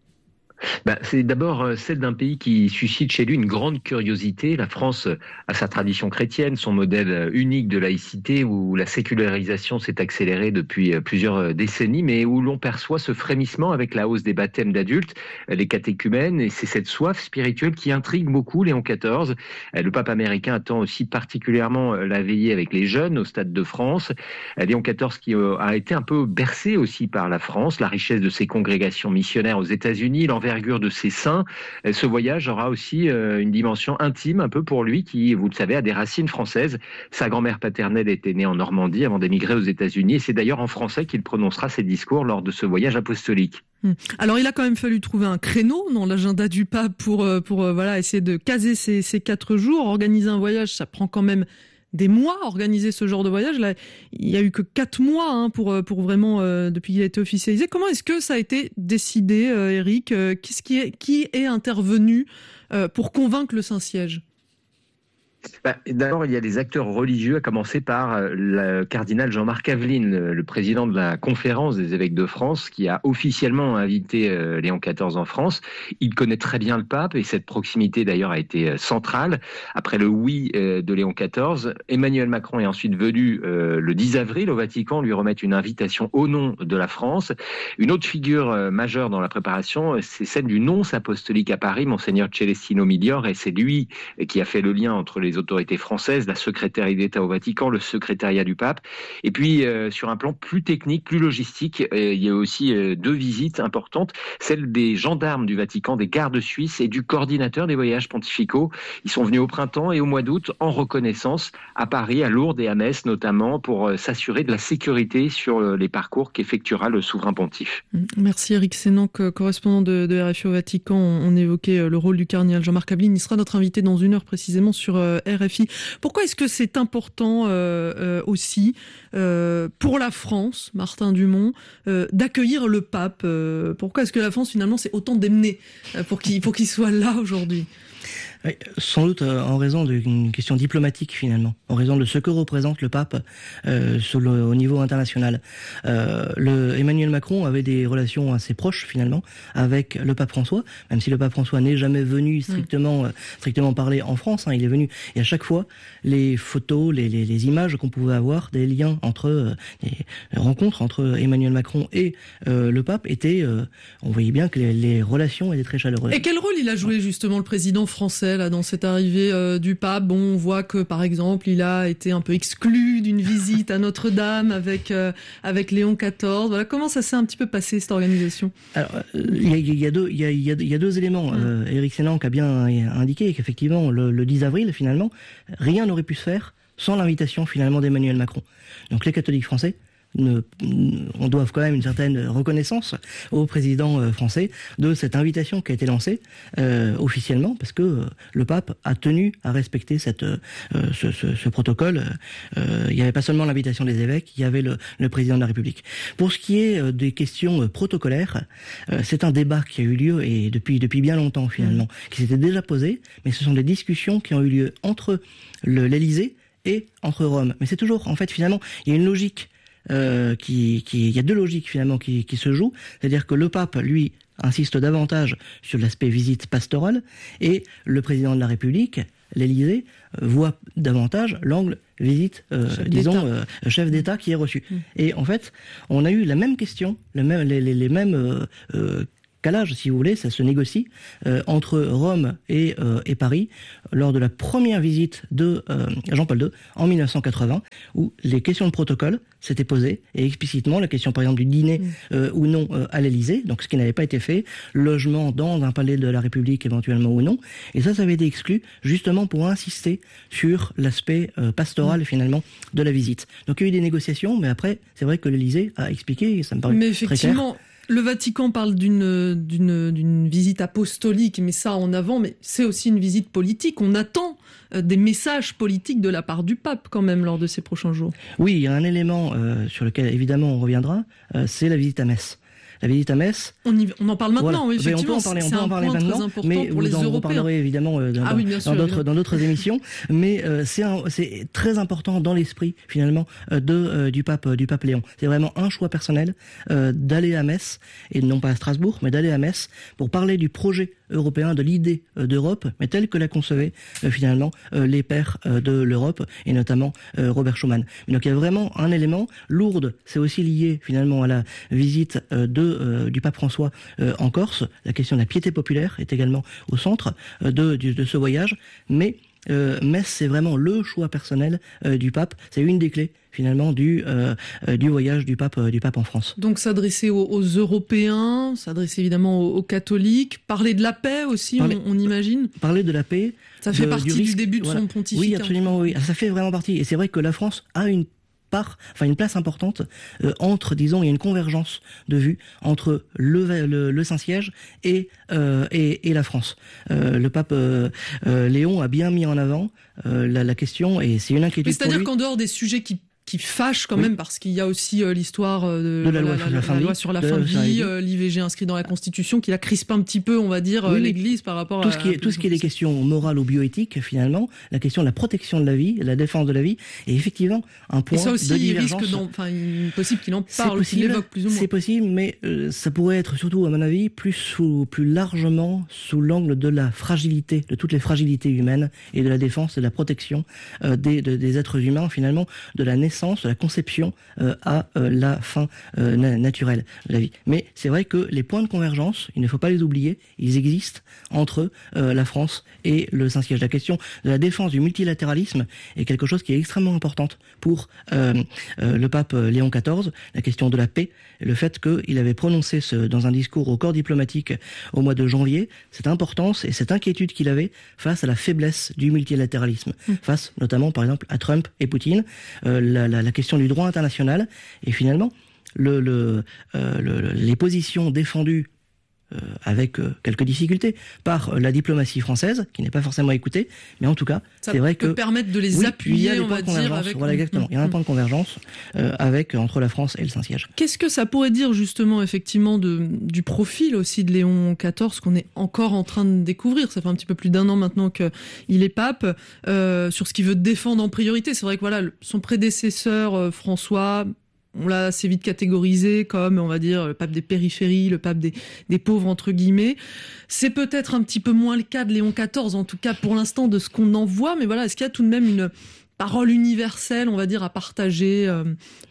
Bah, c'est d'abord celle d'un pays qui suscite chez lui une grande curiosité. La France a sa tradition chrétienne, son modèle unique de laïcité où la sécularisation s'est accélérée depuis plusieurs décennies, mais où l'on perçoit ce frémissement avec la hausse des baptêmes d'adultes, les catéchumènes, et c'est cette soif spirituelle qui intrigue beaucoup Léon quatorze. Le pape américain attend aussi particulièrement la veillée avec les jeunes au Stade de France. Léon quatorze qui a été un peu bercé aussi par la France, la richesse de ses congrégations missionnaires aux États-Unis, l'envergure de ses saints. Ce voyage aura aussi une dimension intime un peu pour lui qui, vous le savez, a des racines françaises. Sa grand-mère paternelle était née en Normandie avant d'émigrer aux États-Unis et c'est d'ailleurs en français qu'il prononcera ses discours lors de ce voyage apostolique. Alors il a quand même fallu trouver un créneau dans l'agenda du pape pour, pour voilà, essayer de caser ces, ces quatre jours. Organiser un voyage, ça prend quand même des mois organiser ce genre de voyage. Là, il y a eu que quatre mois hein, pour pour vraiment euh, depuis qu'il a été officialisé. Comment est-ce que ça a été décidé, euh, Éric ? Qu'est-ce qui est qui est intervenu euh, pour convaincre le Saint-Siège ? Bah, d'abord, il y a des acteurs religieux, à commencer par le cardinal Jean-Marc Aveline, le président de la conférence des évêques de France, qui a officiellement invité euh, Léon quatorze en France. Il connaît très bien le pape et cette proximité d'ailleurs a été euh, centrale. Après le oui euh, de Léon quatorze, Emmanuel Macron est ensuite venu euh, le dix avril au Vatican lui remettre une invitation au nom de la France. Une autre figure euh, majeure dans la préparation, c'est celle du nonce apostolique à Paris, Monseigneur Celestino Migliore, et c'est lui qui a fait le lien entre les autorités françaises, la secrétaire d'État au Vatican, le secrétariat du pape. Et puis, euh, sur un plan plus technique, plus logistique, euh, il y a aussi euh, deux visites importantes, celle des gendarmes du Vatican, des gardes suisses et du coordinateur des voyages pontificaux. Ils sont venus au printemps et au mois d'août en reconnaissance à Paris, à Lourdes et à Metz notamment, pour euh, s'assurer de la sécurité sur euh, les parcours qu'effectuera le souverain pontife. Merci Éric Sénanque, correspondant de, de R F I au Vatican. On, on évoquait le rôle du cardinal Jean-Marc Aveline. Il sera notre invité dans une heure précisément sur euh, R F I. Pourquoi est-ce que c'est important euh, euh, aussi euh, pour la France, Martin Dumont, euh, d'accueillir le pape euh, Pourquoi est-ce que la France finalement c'est autant démenée euh, pour qu'il, pour qu'il soit là aujourd'hui ? Oui, sans doute euh, en raison d'une question diplomatique finalement, en raison de ce que représente le pape euh, sur le, au niveau international. Euh, le, Emmanuel Macron avait des relations assez proches finalement avec le pape François, même si le pape François n'est jamais venu strictement, mmh. euh, strictement parler en France, hein, il est venu, et à chaque fois, les photos, les, les, les images qu'on pouvait avoir, des liens entre, euh, des rencontres entre Emmanuel Macron et euh, le pape étaient, euh, on voyait bien que les, les relations étaient très chaleureuses. Et quel rôle il a joué justement le président français Français là dans cette arrivée euh, du pape. Bon, on voit que par exemple, il a été un peu exclu d'une visite à Notre-Dame avec euh, avec Léon quatorze. Voilà, comment ça s'est un petit peu passé cette organisation? Alors, il y a, y a deux, il y a, y a, y a deux éléments. Mmh. Euh, Éric Sénanque a bien indiqué qu'effectivement, le, le dix avril, finalement, rien n'aurait pu se faire sans l'invitation finalement d'Emmanuel Macron. Donc les catholiques français, ne, on doit quand même une certaine reconnaissance au président euh, français de cette invitation qui a été lancée euh, officiellement, parce que euh, le pape a tenu à respecter cette, euh, ce, ce, ce protocole. Euh, il n'y avait pas seulement l'invitation des évêques, il y avait le, le président de la République. Pour ce qui est euh, des questions euh, protocolaires, euh, c'est un débat qui a eu lieu et depuis depuis bien longtemps finalement, mmh. qui s'était déjà posé, mais ce sont des discussions qui ont eu lieu entre le, l'Élysée et entre Rome. Mais c'est toujours, en fait, finalement, il y a une logique euh, qui, qui, il y a deux logiques finalement qui, qui se jouent. C'est-à-dire que le pape, lui, insiste davantage sur l'aspect visite pastorale et le président de la République, l'Élysée, euh, voit davantage l'angle visite, euh, chef disons, euh, chef d'État qui est reçu. Mmh. Et en fait, on a eu la même question, le même, les, les, les mêmes euh, euh, calage, si vous voulez, ça se négocie euh, entre Rome et, euh, et Paris lors de la première visite de euh, Jean-Paul deux en mille neuf cent quatre-vingts, où les questions de protocole s'étaient posées, et explicitement la question par exemple du dîner euh, ou non euh, à l'Élysée, donc ce qui n'avait pas été fait, logement dans un palais de la République éventuellement ou non, et ça, ça avait été exclu justement pour insister sur l'aspect euh, pastoral finalement de la visite. Donc il y a eu des négociations, mais après, c'est vrai que l'Élysée a expliqué, et ça me paraît mais très clair. Le Vatican parle d'une, d'une, d'une visite apostolique, mais ça en avant, mais c'est aussi une visite politique. On attend des messages politiques de la part du pape quand même lors de ces prochains jours. Oui, il y a un élément euh, sur lequel évidemment on reviendra, euh, c'est la visite à Metz. La visite à Metz. On, y, on en parle maintenant, voilà. oui, effectivement. On peut en parler, on c'est peut en parler maintenant, mais pour vous les en Européens. reparlerez évidemment euh, dans, ah, oui, bien dans, sûr, dans d'autres, dans d'autres émissions. Mais euh, c'est, un, c'est très important dans l'esprit finalement euh, de euh, du pape euh, du pape Léon. C'est vraiment un choix personnel euh, d'aller à Metz et non pas à Strasbourg, mais d'aller à Metz pour parler du projet européen, de l'idée euh, d'Europe, mais telle que la concevaient euh, finalement euh, les pères euh, de l'Europe et notamment euh, Robert Schuman. Donc il y a vraiment un élément. Lourdes, c'est aussi lié finalement à la visite euh, de euh, du pape François François euh, en Corse. La question de la piété populaire est également au centre euh, de, de, de ce voyage. Mais euh, Metz, c'est vraiment le choix personnel euh, du pape. C'est une des clés finalement du, euh, euh, du voyage du pape, euh, du pape en France. Donc s'adresser aux, aux Européens, s'adresser évidemment aux, aux catholiques, parler de la paix aussi, parler, on, on imagine. Parler de la paix. Ça fait de, partie du, risque, du début de voilà. son pontificat. Oui, absolument, oui. Ça fait vraiment partie. Et c'est vrai que la France a une part, enfin une place importante euh, entre, disons, il y a une convergence de vues entre le, le, le Saint-Siège et, euh, et, et la France. Euh, le pape euh, euh, Léon a bien mis en avant euh, la, la question, et c'est une inquiétude. Mais c'est-à-dire pour lui. qu'en dehors des sujets qui qui fâche quand oui. même, parce qu'il y a aussi euh, l'histoire de, de la loi, la, la, la, la, la loi sur la fin de vie, euh, l'I V G inscrit dans la Constitution, qui la crispe un petit peu, on va dire, oui, l'Église par rapport tout à... Ce qui est, tout ce qui est des questions morales ou bioéthiques, finalement, la question de la protection de la vie, la défense de la vie, est effectivement un point de divergence. Et ça aussi, il risque d'en, enfin, il est possible qu'il en parle, qu'il l'évoque plus ou moins. C'est possible, mais euh, ça pourrait être surtout, à mon avis, plus, sous, plus largement sous l'angle de la fragilité, de toutes les fragilités humaines, et de la défense et de la protection euh, des, de, des êtres humains, finalement, de la naissance, de la conception Euh, à euh, la fin euh, na- naturelle de la vie. Mais c'est vrai que les points de convergence, il ne faut pas les oublier, ils existent entre euh, la France et le Saint-Siège. La question de la défense du multilatéralisme est quelque chose qui est extrêmement importante pour euh, euh, le pape Léon quatorze, la question de la paix, le fait qu'il avait prononcé ce, dans un discours au corps diplomatique au mois de janvier, cette importance et cette inquiétude qu'il avait face à la faiblesse du multilatéralisme, mmh. face notamment par exemple à Trump et Poutine, euh, la, la, la question du droit international, et finalement le, le, euh, le, les positions défendues euh, avec euh, quelques difficultés par euh, la diplomatie française, qui n'est pas forcément écoutée, mais en tout cas, ça c'est vrai peut que permettre de les oui, appuyer, il y a des on va dire, avec... Voilà, exactement. Mmh. Il y a un point de convergence euh, avec entre la France et le Saint-Siège. Qu'est-ce que ça pourrait dire justement, effectivement, de, du profil aussi de Léon quatorze qu'on est encore en train de découvrir? Ça fait un petit peu plus d'un an maintenant qu'il est pape, euh, sur ce qu'il veut défendre en priorité. C'est vrai que voilà, son prédécesseur euh, François, on l'a assez vite catégorisé comme, on va dire, le pape des périphéries, le pape des, des pauvres, entre guillemets. C'est peut-être un petit peu moins le cas de Léon quatorze, en tout cas pour l'instant de ce qu'on en voit, mais voilà, est-ce qu'il y a tout de même une parole universelle, on va dire, à partager, euh, selon vous ?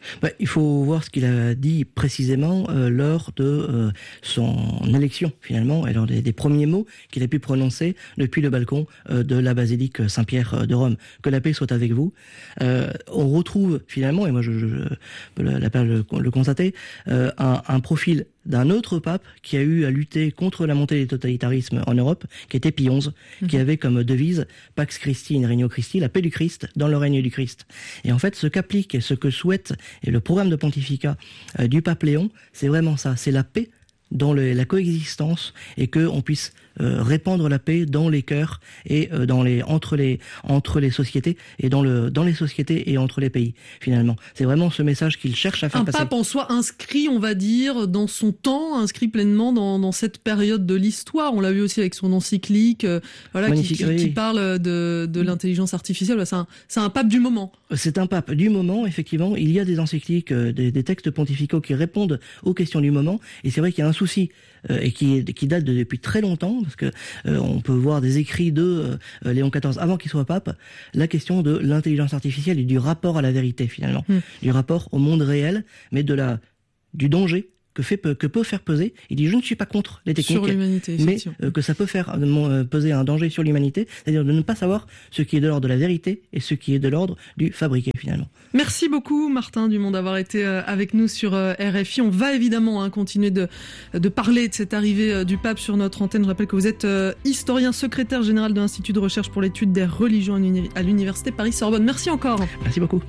Bah, il faut voir ce qu'il a dit précisément euh, lors de euh, son élection, finalement, et lors des, des premiers mots qu'il a pu prononcer depuis le balcon euh, de la basilique Saint-Pierre de Rome. Que la paix soit avec vous. Euh, on retrouve finalement, et moi je, je, je peux le, le, le constater, euh, un, un profil d'un autre pape qui a eu à lutter contre la montée des totalitarismes en Europe, qui était Pie onze, mmh. qui avait comme devise « Pax Christi in Regno Christi », la paix du Christ dans le règne du Christ. Et en fait, ce qu'applique et ce que souhaite et le programme de pontificat euh, du pape Léon, c'est vraiment ça, c'est la paix dans le, la coexistence et qu'on puisse euh, répandre la paix dans les cœurs et euh, dans les entre les entre les sociétés et dans le dans les sociétés et entre les pays finalement. C'est vraiment ce message qu'il cherche à faire un passer. Un pape en soi inscrit, on va dire, dans son temps, inscrit pleinement dans dans cette période de l'histoire. On l'a vu aussi avec son encyclique, euh, voilà, qui, qui, oui. qui parle de de l'intelligence artificielle. C'est un c'est un pape du moment. C'est un pape du moment, effectivement. Il y a des encycliques, euh, des, des textes pontificaux qui répondent aux questions du moment. Et c'est vrai qu'il y a un souci euh, et qui, qui date de, depuis très longtemps, parce que euh, on peut voir des écrits de euh, Léon quatorze avant qu'il soit pape, la question de l'intelligence artificielle et du rapport à la vérité finalement, mmh. du rapport au monde réel, mais de la du danger que fait que peut faire peser. Il dit je ne suis pas contre les techniques, sur l'humanité, mais euh, que ça peut faire euh, peser un danger sur l'humanité, c'est-à-dire de ne pas savoir ce qui est de l'ordre de la vérité et ce qui est de l'ordre du fabriqué finalement. Merci beaucoup Martin Dumont d'avoir été avec nous sur R F I. On va évidemment hein, continuer de, de parler de cette arrivée du pape sur notre antenne. Je rappelle que vous êtes euh, historien, secrétaire général de l'Institut de recherche pour l'étude des religions à l'Université Paris-Sorbonne. Merci encore. Merci beaucoup.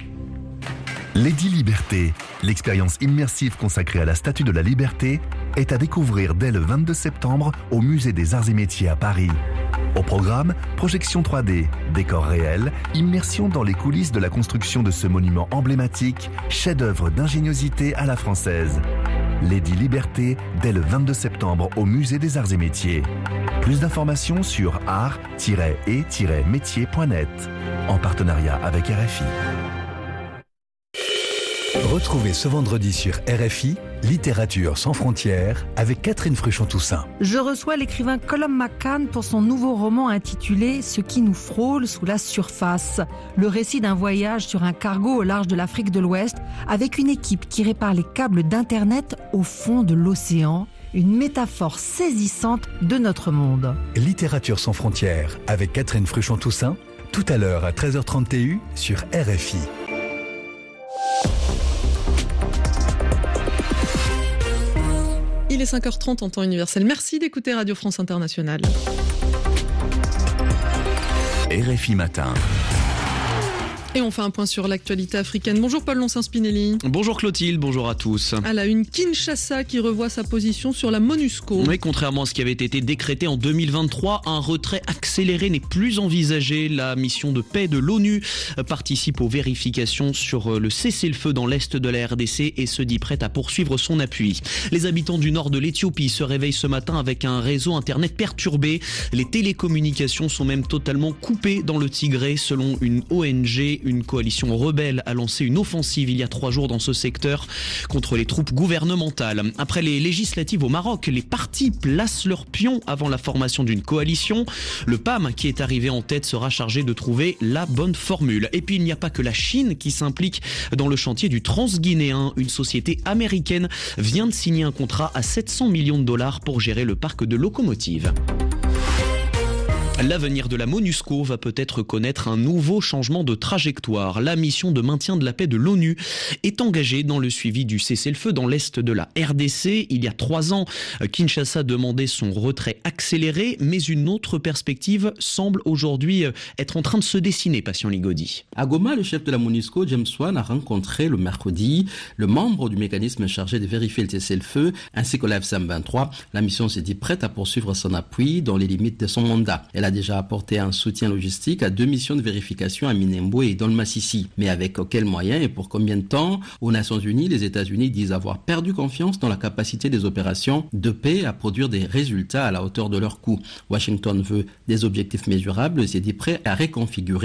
Lady Liberté, l'expérience immersive consacrée à la Statue de la Liberté, est à découvrir dès le vingt-deux septembre au Musée des Arts et Métiers à Paris. Au programme, projection trois D, décors réels, immersion dans les coulisses de la construction de ce monument emblématique, chef-d'œuvre d'ingéniosité à la française. Lady Liberté, dès le vingt-deux septembre au Musée des Arts et Métiers. Plus d'informations sur art tiret et tiret métier point net, en partenariat avec R F I. Retrouvez ce vendredi sur R F I Littérature sans frontières avec Catherine Fruchon-Toussaint. Je reçois l'écrivain Colum McCann pour son nouveau roman intitulé « Ce qui nous frôle sous la surface ». Le récit d'un voyage sur un cargo au large de l'Afrique de l'Ouest avec une équipe qui répare les câbles d'Internet au fond de l'océan. Une métaphore saisissante de notre monde. Littérature sans frontières avec Catherine Fruchon-Toussaint, tout à l'heure à treize heures trente T U sur R F I. Il est cinq heures trente en temps universel. Merci d'écouter Radio France Internationale. R F I Matin. Et on fait un point sur l'actualité africaine. Bonjour Paul Loncin-Spinelli. Bonjour Clotilde, bonjour à tous. À la une, Kinshasa qui revoit sa position sur la MONUSCO. Oui, contrairement à ce qui avait été décrété en deux mille vingt-trois, un retrait accéléré n'est plus envisagé. La mission de paix de l'ONU participe aux vérifications sur le cessez-le-feu dans l'est de la R D C et se dit prête à poursuivre son appui. Les habitants du nord de l'Éthiopie se réveillent ce matin avec un réseau internet perturbé. Les télécommunications sont même totalement coupées dans le Tigré selon une O N G. Une coalition rebelle a lancé une offensive il y a trois jours dans ce secteur contre les troupes gouvernementales. Après les législatives au Maroc, les partis placent leurs pions avant la formation d'une coalition. Le P A M, qui est arrivé en tête, sera chargé de trouver la bonne formule. Et puis il n'y a pas que la Chine qui s'implique dans le chantier du Transguinéen. Une société américaine vient de signer un contrat à sept cents millions de dollars pour gérer le parc de locomotives. L'avenir de la MONUSCO va peut-être connaître un nouveau changement de trajectoire. La mission de maintien de la paix de l'ONU est engagée dans le suivi du cessez-le-feu dans l'est de la R D C. Il y a trois ans, Kinshasa demandait son retrait accéléré, mais une autre perspective semble aujourd'hui être en train de se dessiner, Patient Ligodi. À Goma, le chef de la MONUSCO, James Wan, a rencontré le mercredi le membre du mécanisme chargé de vérifier le cessez-le-feu, ainsi que la F C M vingt-trois. La mission s'est dit prête à poursuivre son appui dans les limites de son mandat. Elle a déjà apporté un soutien logistique à deux missions de vérification à Minembwe et dans le Massissi. Mais avec quels moyens et pour combien de temps? Aux Nations Unies, les États-Unis disent avoir perdu confiance dans la capacité des opérations de paix à produire des résultats à la hauteur de leur coût. Washington veut des objectifs mesurables et s'est dit prêt à reconfigurer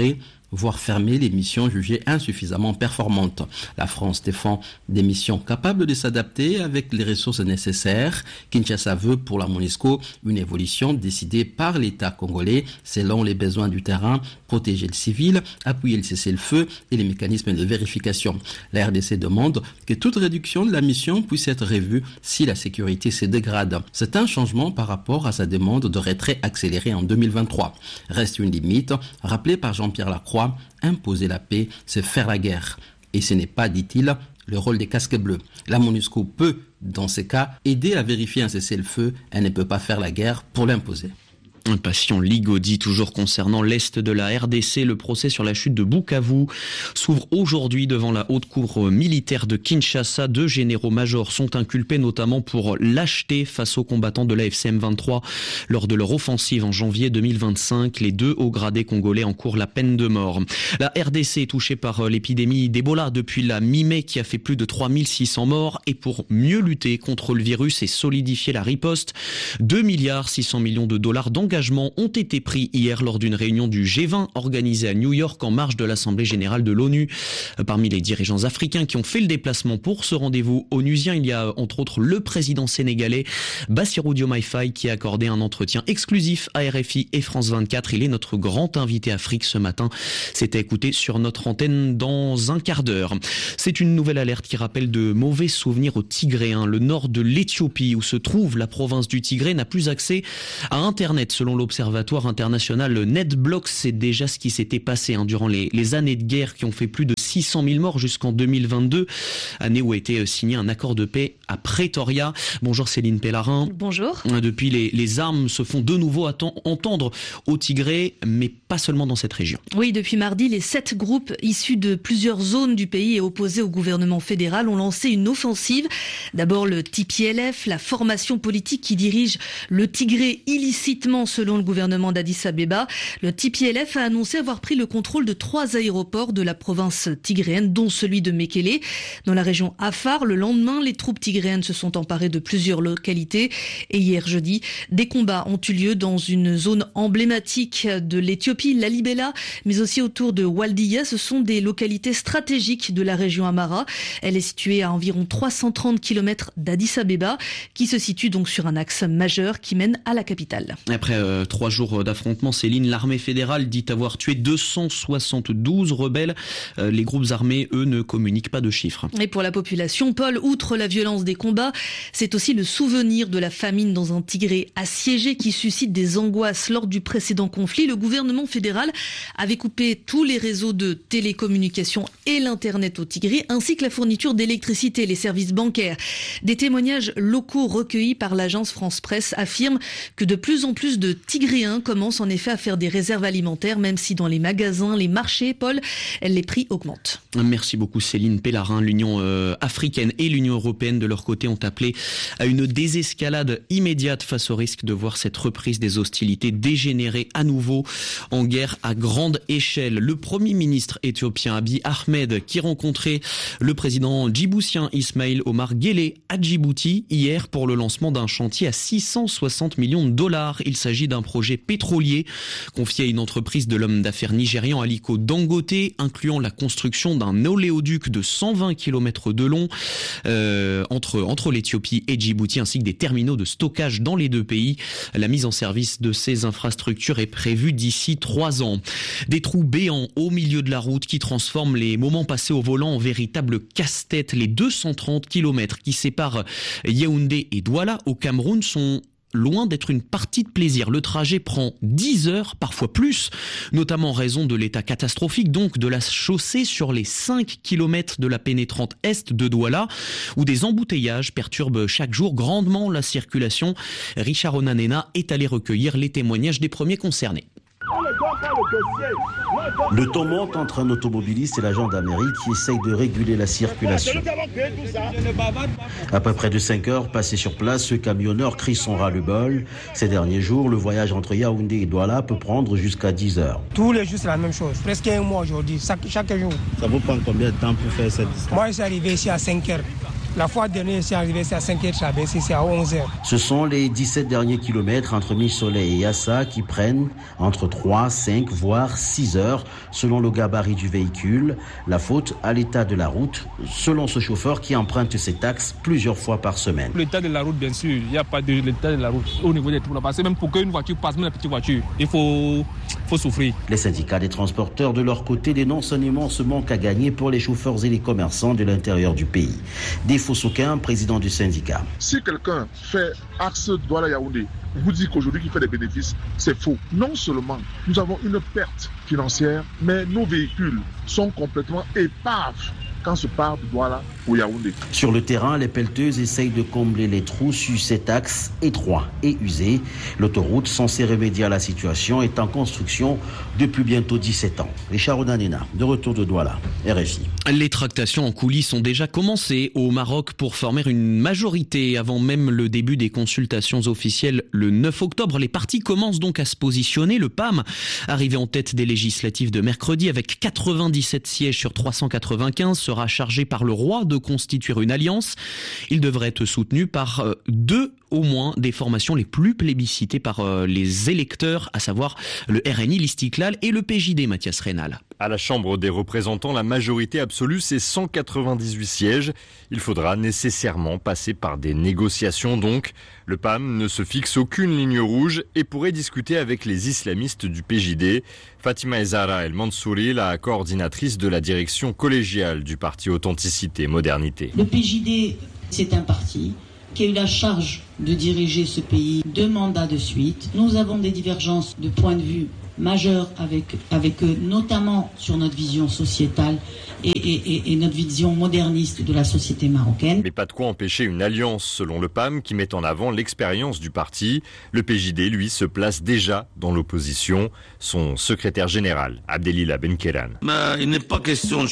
voire fermer les missions jugées insuffisamment performantes. La France défend des missions capables de s'adapter avec les ressources nécessaires. Kinshasa veut pour la MONUSCO une évolution décidée par l'État congolais selon les besoins du terrain, protéger le civil, appuyer le cessez-le-feu et les mécanismes de vérification. La R D C demande que toute réduction de la mission puisse être revue si la sécurité se dégrade. C'est un changement par rapport à sa demande de retrait accéléré en deux mille vingt-trois. Reste une limite, rappelée par Jean-Pierre Lacroix, imposer la paix, c'est faire la guerre. Et ce n'est pas, dit-il, le rôle des casques bleus. La MONUSCO peut, dans ces cas, aider à vérifier un cessez-le-feu. Elle ne peut pas faire la guerre pour l'imposer. Un patient Ligodi, toujours concernant l'Est de la R D C. Le procès sur la chute de Bukavu s'ouvre aujourd'hui devant la haute cour militaire de Kinshasa. Deux généraux-majors sont inculpés notamment pour lâcheté face aux combattants de l'A F C M vingt-trois lors de leur offensive en janvier deux mille vingt-cinq. Les deux hauts gradés congolais encourent la peine de mort. La R D C est touchée par l'épidémie d'Ebola depuis la mi-mai qui a fait plus de trois mille six cents morts. Et pour mieux lutter contre le virus et solidifier la riposte, deux milliards six cents millions de dollars d'engagement ont été pris hier lors d'une réunion du G vingt organisée à New York en marge de l'Assemblée générale de l'ONU. Parmi les dirigeants africains qui ont fait le déplacement pour ce rendez-vous onusien, il y a entre autres le président sénégalais Bassirou Diomaye Faye qui a accordé un entretien exclusif à R F I et France vingt-quatre. Il est notre grand invité Afrique ce matin. C'est à écouter sur notre antenne dans un quart d'heure. C'est une nouvelle alerte qui rappelle de mauvais souvenirs aux Tigréens. Le nord de l'Éthiopie où se trouve la province du Tigré n'a plus accès à Internet. Selon l'Observatoire international NetBlocks, c'est déjà ce qui s'était passé hein, durant les, les années de guerre qui ont fait plus de six cent mille morts jusqu'en deux mille vingt-deux, année où a été signé un accord de paix à Pretoria. Bonjour Céline Pellarin. Bonjour. Depuis, les, les armes se font de nouveau entendre au Tigré, mais pas seulement dans cette région. Oui, depuis mardi, les sept groupes issus de plusieurs zones du pays et opposés au gouvernement fédéral ont lancé une offensive. D'abord le T P L F, la formation politique qui dirige le Tigré illicitement selon le gouvernement d'Addis Abeba. Le T P L F a annoncé avoir pris le contrôle de trois aéroports de la province tigréenne, dont celui de Mekele. Dans la région Afar, le lendemain, les troupes tigréennes se sont emparées de plusieurs localités. Et hier jeudi, des combats ont eu lieu dans une zone emblématique de l'Éthiopie, Lalibela, mais aussi autour de Waldiya. Ce sont des localités stratégiques de la région Amara. Elle est située à environ trois cent trente kilomètres d'Addis Abeba, qui se situe donc sur un axe majeur qui mène à la capitale. Après euh, trois jours d'affrontement, Céline, l'armée fédérale dit avoir tué deux cent soixante-douze rebelles. Euh, les groupes armés, eux, ne communiquent pas de chiffres. Et pour la population, Paul, outre la violence des combats, c'est aussi le souvenir de la famine dans un Tigré assiégé qui suscite des angoisses. Lors du précédent conflit, le gouvernement fédéral avait coupé tous les réseaux de télécommunications et l'Internet au Tigré, ainsi que la fourniture d'électricité, les services bancaires. Des témoignages locaux recueillis par l'agence France Presse affirment que de plus en plus de Tigréens commencent en effet à faire des réserves alimentaires, même si dans les magasins, les marchés, Paul, les prix augmentent. Merci beaucoup Céline Pellarin. L'Union euh, africaine et l'Union européenne de leur côté ont appelé à une désescalade immédiate face au risque de voir cette reprise des hostilités dégénérer à nouveau en guerre à grande échelle. Le Premier ministre éthiopien Abiy Ahmed qui rencontrait le président djiboutien Ismaïl Omar Guelleh à Djibouti hier pour le lancement d'un chantier à six cent soixante millions de dollars. Il s'agit d'un projet pétrolier confié à une entreprise de l'homme d'affaires nigérian Aliko Dangote, incluant la construction d'un oléoduc de cent vingt kilomètres de long euh, entre, entre l'Éthiopie et Djibouti, ainsi que des terminaux de stockage dans les deux pays. La mise en service de ces infrastructures est prévue d'ici trois ans. Des trous béants au milieu de la route qui transforment les moments passés au volant en véritable casse-tête. Les deux cent trente kilomètres qui séparent Yaoundé et Douala au Cameroun sont loin d'être une partie de plaisir. Le trajet prend dix heures, parfois plus, notamment en raison de l'état catastrophique donc de la chaussée sur les cinq kilomètres de la pénétrante est de Douala, où des embouteillages perturbent chaque jour grandement la circulation. Richard Onanena est allé recueillir les témoignages des premiers concernés. Le ton monte entre un automobiliste et la gendarmerie qui essaye de réguler la circulation. Après près de cinq heures passées sur place, ce camionneur crie son ras-le-bol. Ces derniers jours, le voyage entre Yaoundé et Douala peut prendre jusqu'à dix heures. Tous les jours, c'est la même chose. Presque un mois aujourd'hui, chaque, chaque jour. Ça vous prend combien de temps pour faire cette distance? Moi, je suis arrivé ici à cinq heures. La fois dernière, je suis arrivé, c'est à cinq heures, Chabès, c'est à onze heures. Ce sont les dix-sept derniers kilomètres entre Mille-Soleil et Yassa qui prennent entre trois, cinq, voire six heures, selon le gabarit du véhicule. La faute à l'état de la route, selon ce chauffeur qui emprunte ses taxes plusieurs fois par semaine. L'état de la route, bien sûr, il n'y a pas de l'état de la route au niveau des trous. Parce que même pour qu'une voiture passe, même la petite voiture, il faut, faut souffrir. Les syndicats des transporteurs, de leur côté, dénoncent un immense manque à gagner pour les chauffeurs et les commerçants de l'intérieur du pays. Défaut Souquin, président du syndicat. Si quelqu'un fait axe Douala-Yaoundé, vous dit qu'aujourd'hui qu'il fait des bénéfices, c'est faux. Non seulement nous avons une perte financière, mais nos véhicules sont complètement épaves quand se part de Douala ou Yaoundé. Sur le terrain, les pelleteuses essayent de combler les trous sur cet axe étroit et usé. L'autoroute censée remédier à la situation est en construction depuis bientôt dix-sept ans. Richard Odanena, de retour de Douala, R F I. Les tractations en coulisses ont déjà commencé au Maroc pour former une majorité avant même le début des consultations officielles le neuf octobre. Les partis commencent donc à se positionner. Le P A M, arrivé en tête des législatives de mercredi avec quatre-vingt-dix-sept sièges sur trois cent quatre-vingt-quinze, sera chargé par le roi de constituer une alliance. Il devrait être soutenu par euh, deux au moins des formations les plus plébiscitées par euh, les électeurs, à savoir le R N I, l'Istiklal et le P J D, Mathias Reynal. À la Chambre des représentants, la majorité absolue, c'est cent quatre-vingt-dix-huit sièges. Il faudra nécessairement passer par des négociations donc. Le P A M ne se fixe aucune ligne rouge et pourrait discuter avec les islamistes du P J D. Fatima Ezara El Mansouri, la coordinatrice de la direction collégiale du parti Authenticité Modernité. Le P J D, c'est un parti qui a eu la charge de diriger ce pays deux mandats de suite. Nous avons des divergences de point de vue majeures avec, avec eux, notamment sur notre vision sociétale et, et, et notre vision moderniste de la société marocaine. Mais pas de quoi empêcher une alliance, selon le P A M, qui met en avant l'expérience du parti. Le P J D, lui, se place déjà dans l'opposition. Son secrétaire général, Abdelila Benkeran. Il n'est pas question,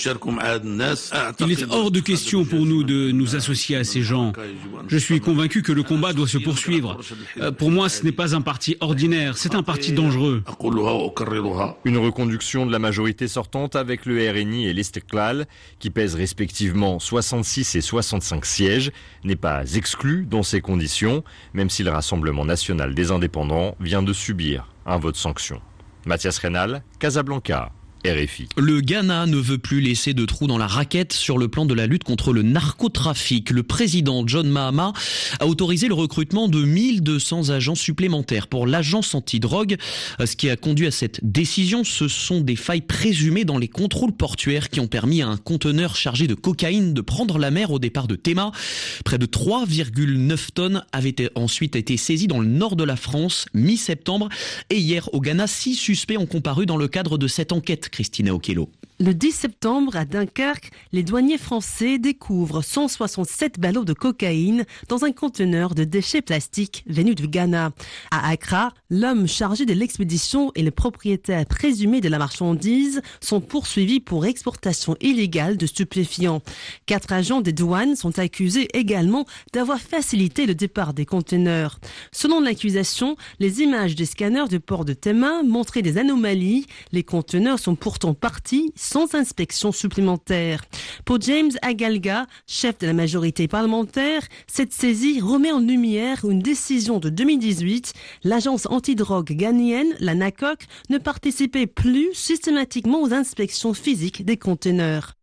Il est hors de question pour nous de nous associer à ces gens. Je suis convaincu que le combat doit se poursuivre. Pour moi, ce n'est pas un parti ordinaire, c'est un parti dangereux. Une reconduction de la majorité sortante avec le R N I et l'Istiklal, qui pèsent respectivement soixante-six et soixante-cinq sièges, n'est pas exclue dans ces conditions, même si le Rassemblement national des indépendants vient de subir un vote sanction. Mathias Reynal, Casablanca. R F I. Le Ghana ne veut plus laisser de trous dans la raquette sur le plan de la lutte contre le narcotrafic. Le président John Mahama a autorisé le recrutement de mille deux cents agents supplémentaires pour l'agence antidrogue. Ce qui a conduit à cette décision, ce sont des failles présumées dans les contrôles portuaires qui ont permis à un conteneur chargé de cocaïne de prendre la mer au départ de Tema. Près de trois virgule neuf tonnes avaient ensuite été saisies dans le nord de la France mi-septembre. Et hier, au Ghana, six suspects ont comparu dans le cadre de cette enquête. Christina Okello. Le dix septembre, à Dunkerque, les douaniers français découvrent cent soixante-sept ballots de cocaïne dans un conteneur de déchets plastiques venus du Ghana. À Accra, l'homme chargé de l'expédition et le propriétaire présumé de la marchandise sont poursuivis pour exportation illégale de stupéfiants. Quatre agents des douanes sont accusés également d'avoir facilité le départ des conteneurs. Selon l'accusation, les images des scanners du port de Tema montraient des anomalies. Les conteneurs sont pourtant partis sans inspection supplémentaire. Pour James Agalga, chef de la majorité parlementaire, cette saisie remet en lumière une décision de deux mille dix-huit. L'agence antidrogue ghanéenne, la NACOC, ne participait plus systématiquement aux inspections physiques des conteneurs.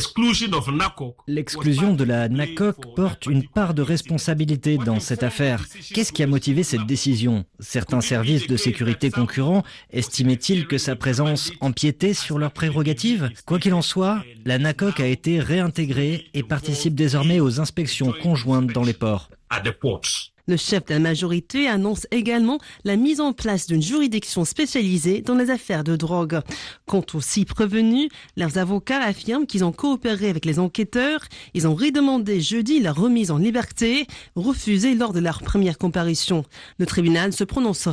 L'exclusion de la NACOC porte une part de responsabilité dans cette affaire. Qu'est-ce qui a motivé cette décision ? Certains services de sécurité concurrents estimaient-ils que sa présence empiétait sur leurs prérogatives ? Quoi qu'il en soit, la NACOC a été réintégrée et participe désormais aux inspections conjointes dans les ports. Le chef de la majorité annonce également la mise en place d'une juridiction spécialisée dans les affaires de drogue. Quant aux six prévenus, leurs avocats affirment qu'ils ont coopéré avec les enquêteurs. Ils ont redemandé jeudi leur remise en liberté, refusée lors de leur première comparution. Le tribunal se prononcera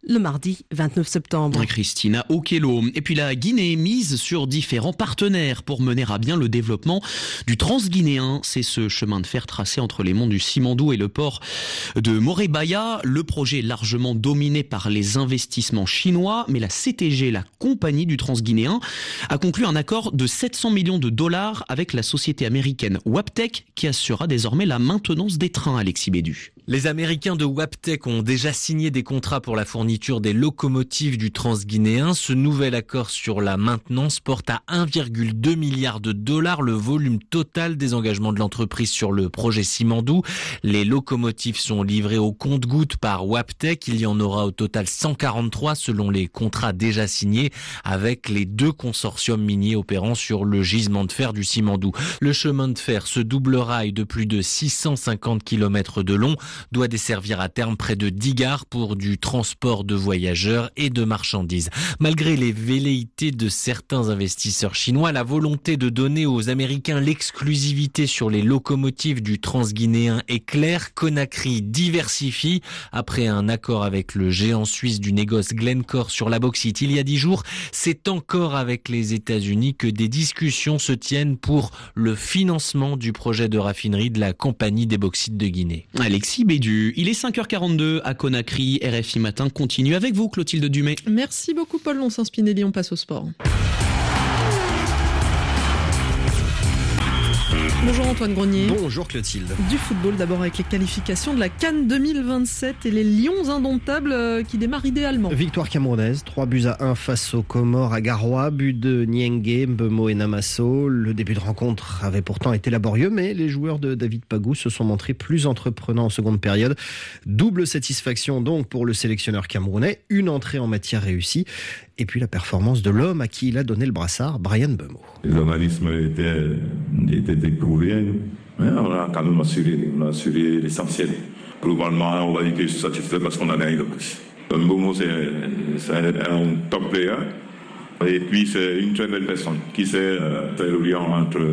le mardi vingt-neuf septembre. Christina Okello. Et puis la Guinée mise sur différents partenaires pour mener à bien le développement du transguinéen. C'est ce chemin de fer tracé entre les monts du Simandou et le port de Morebaya. Le projet est largement dominé par les investissements chinois, mais la C T G, la compagnie du transguinéen, a conclu un accord de sept cents millions de dollars avec la société américaine Wabtec qui assurera désormais la maintenance des trains. Alexis Bédu. Les Américains de Wabtec ont déjà signé des contrats pour la fourniture des locomotives du transguinéen. Ce nouvel accord sur la maintenance porte à un virgule deux milliard de dollars le volume total des engagements de l'entreprise sur le projet Simandou. Les locomotives sont livrées au compte-gouttes par Wabtec. Il y en aura au total cent quarante-trois selon les contrats déjà signés avec les deux consortiums miniers opérant sur le gisement de fer du Simandou. Le chemin de fer, ce double rail de plus de six cent cinquante kilomètres de long, doit desservir à terme près de dix gares pour du transport de voyageurs et de marchandises. Malgré les velléités de certains investisseurs chinois, la volonté de donner aux Américains l'exclusivité sur les locomotives du transguinéen est claire. Conakry diversifie. Après un accord avec le géant suisse du négoce Glencore sur la bauxite il y a dix jours, c'est encore avec les États-Unis que des discussions se tiennent pour le financement du projet de raffinerie de la Compagnie des bauxites de Guinée. Alexis Bédu, il est cinq heures quarante-deux à Conakry. R F I Matin continue avec vous, Clotilde Dumay. Merci beaucoup Paul Lonsens-Spinelli, on passe au sport. Bonjour Antoine Grenier. Bonjour Clotilde. Du football d'abord avec les qualifications de la CAN deux mille vingt-sept et les Lions indomptables qui démarrent idéalement. Victoire camerounaise, trois buts à un face aux Comores à Garoua, but de Niengue, Mbemo et Namasso. Le début de rencontre avait pourtant été laborieux, mais les joueurs de David Pagou se sont montrés plus entreprenants en seconde période. Double satisfaction donc pour le sélectionneur camerounais, une entrée en matière réussie. Et puis la performance de l'homme à qui il a donné le brassard, Bryan Mbeumo. Les analystes étaient, étaient découverts, mais on a quand même assuré, on a assuré l'essentiel. Globalement, on va dire que je suis satisfait parce qu'on a gagné le plus. Mbeumo, c'est, c'est un top player. Et puis, c'est une très belle personne qui sait faire le lien entre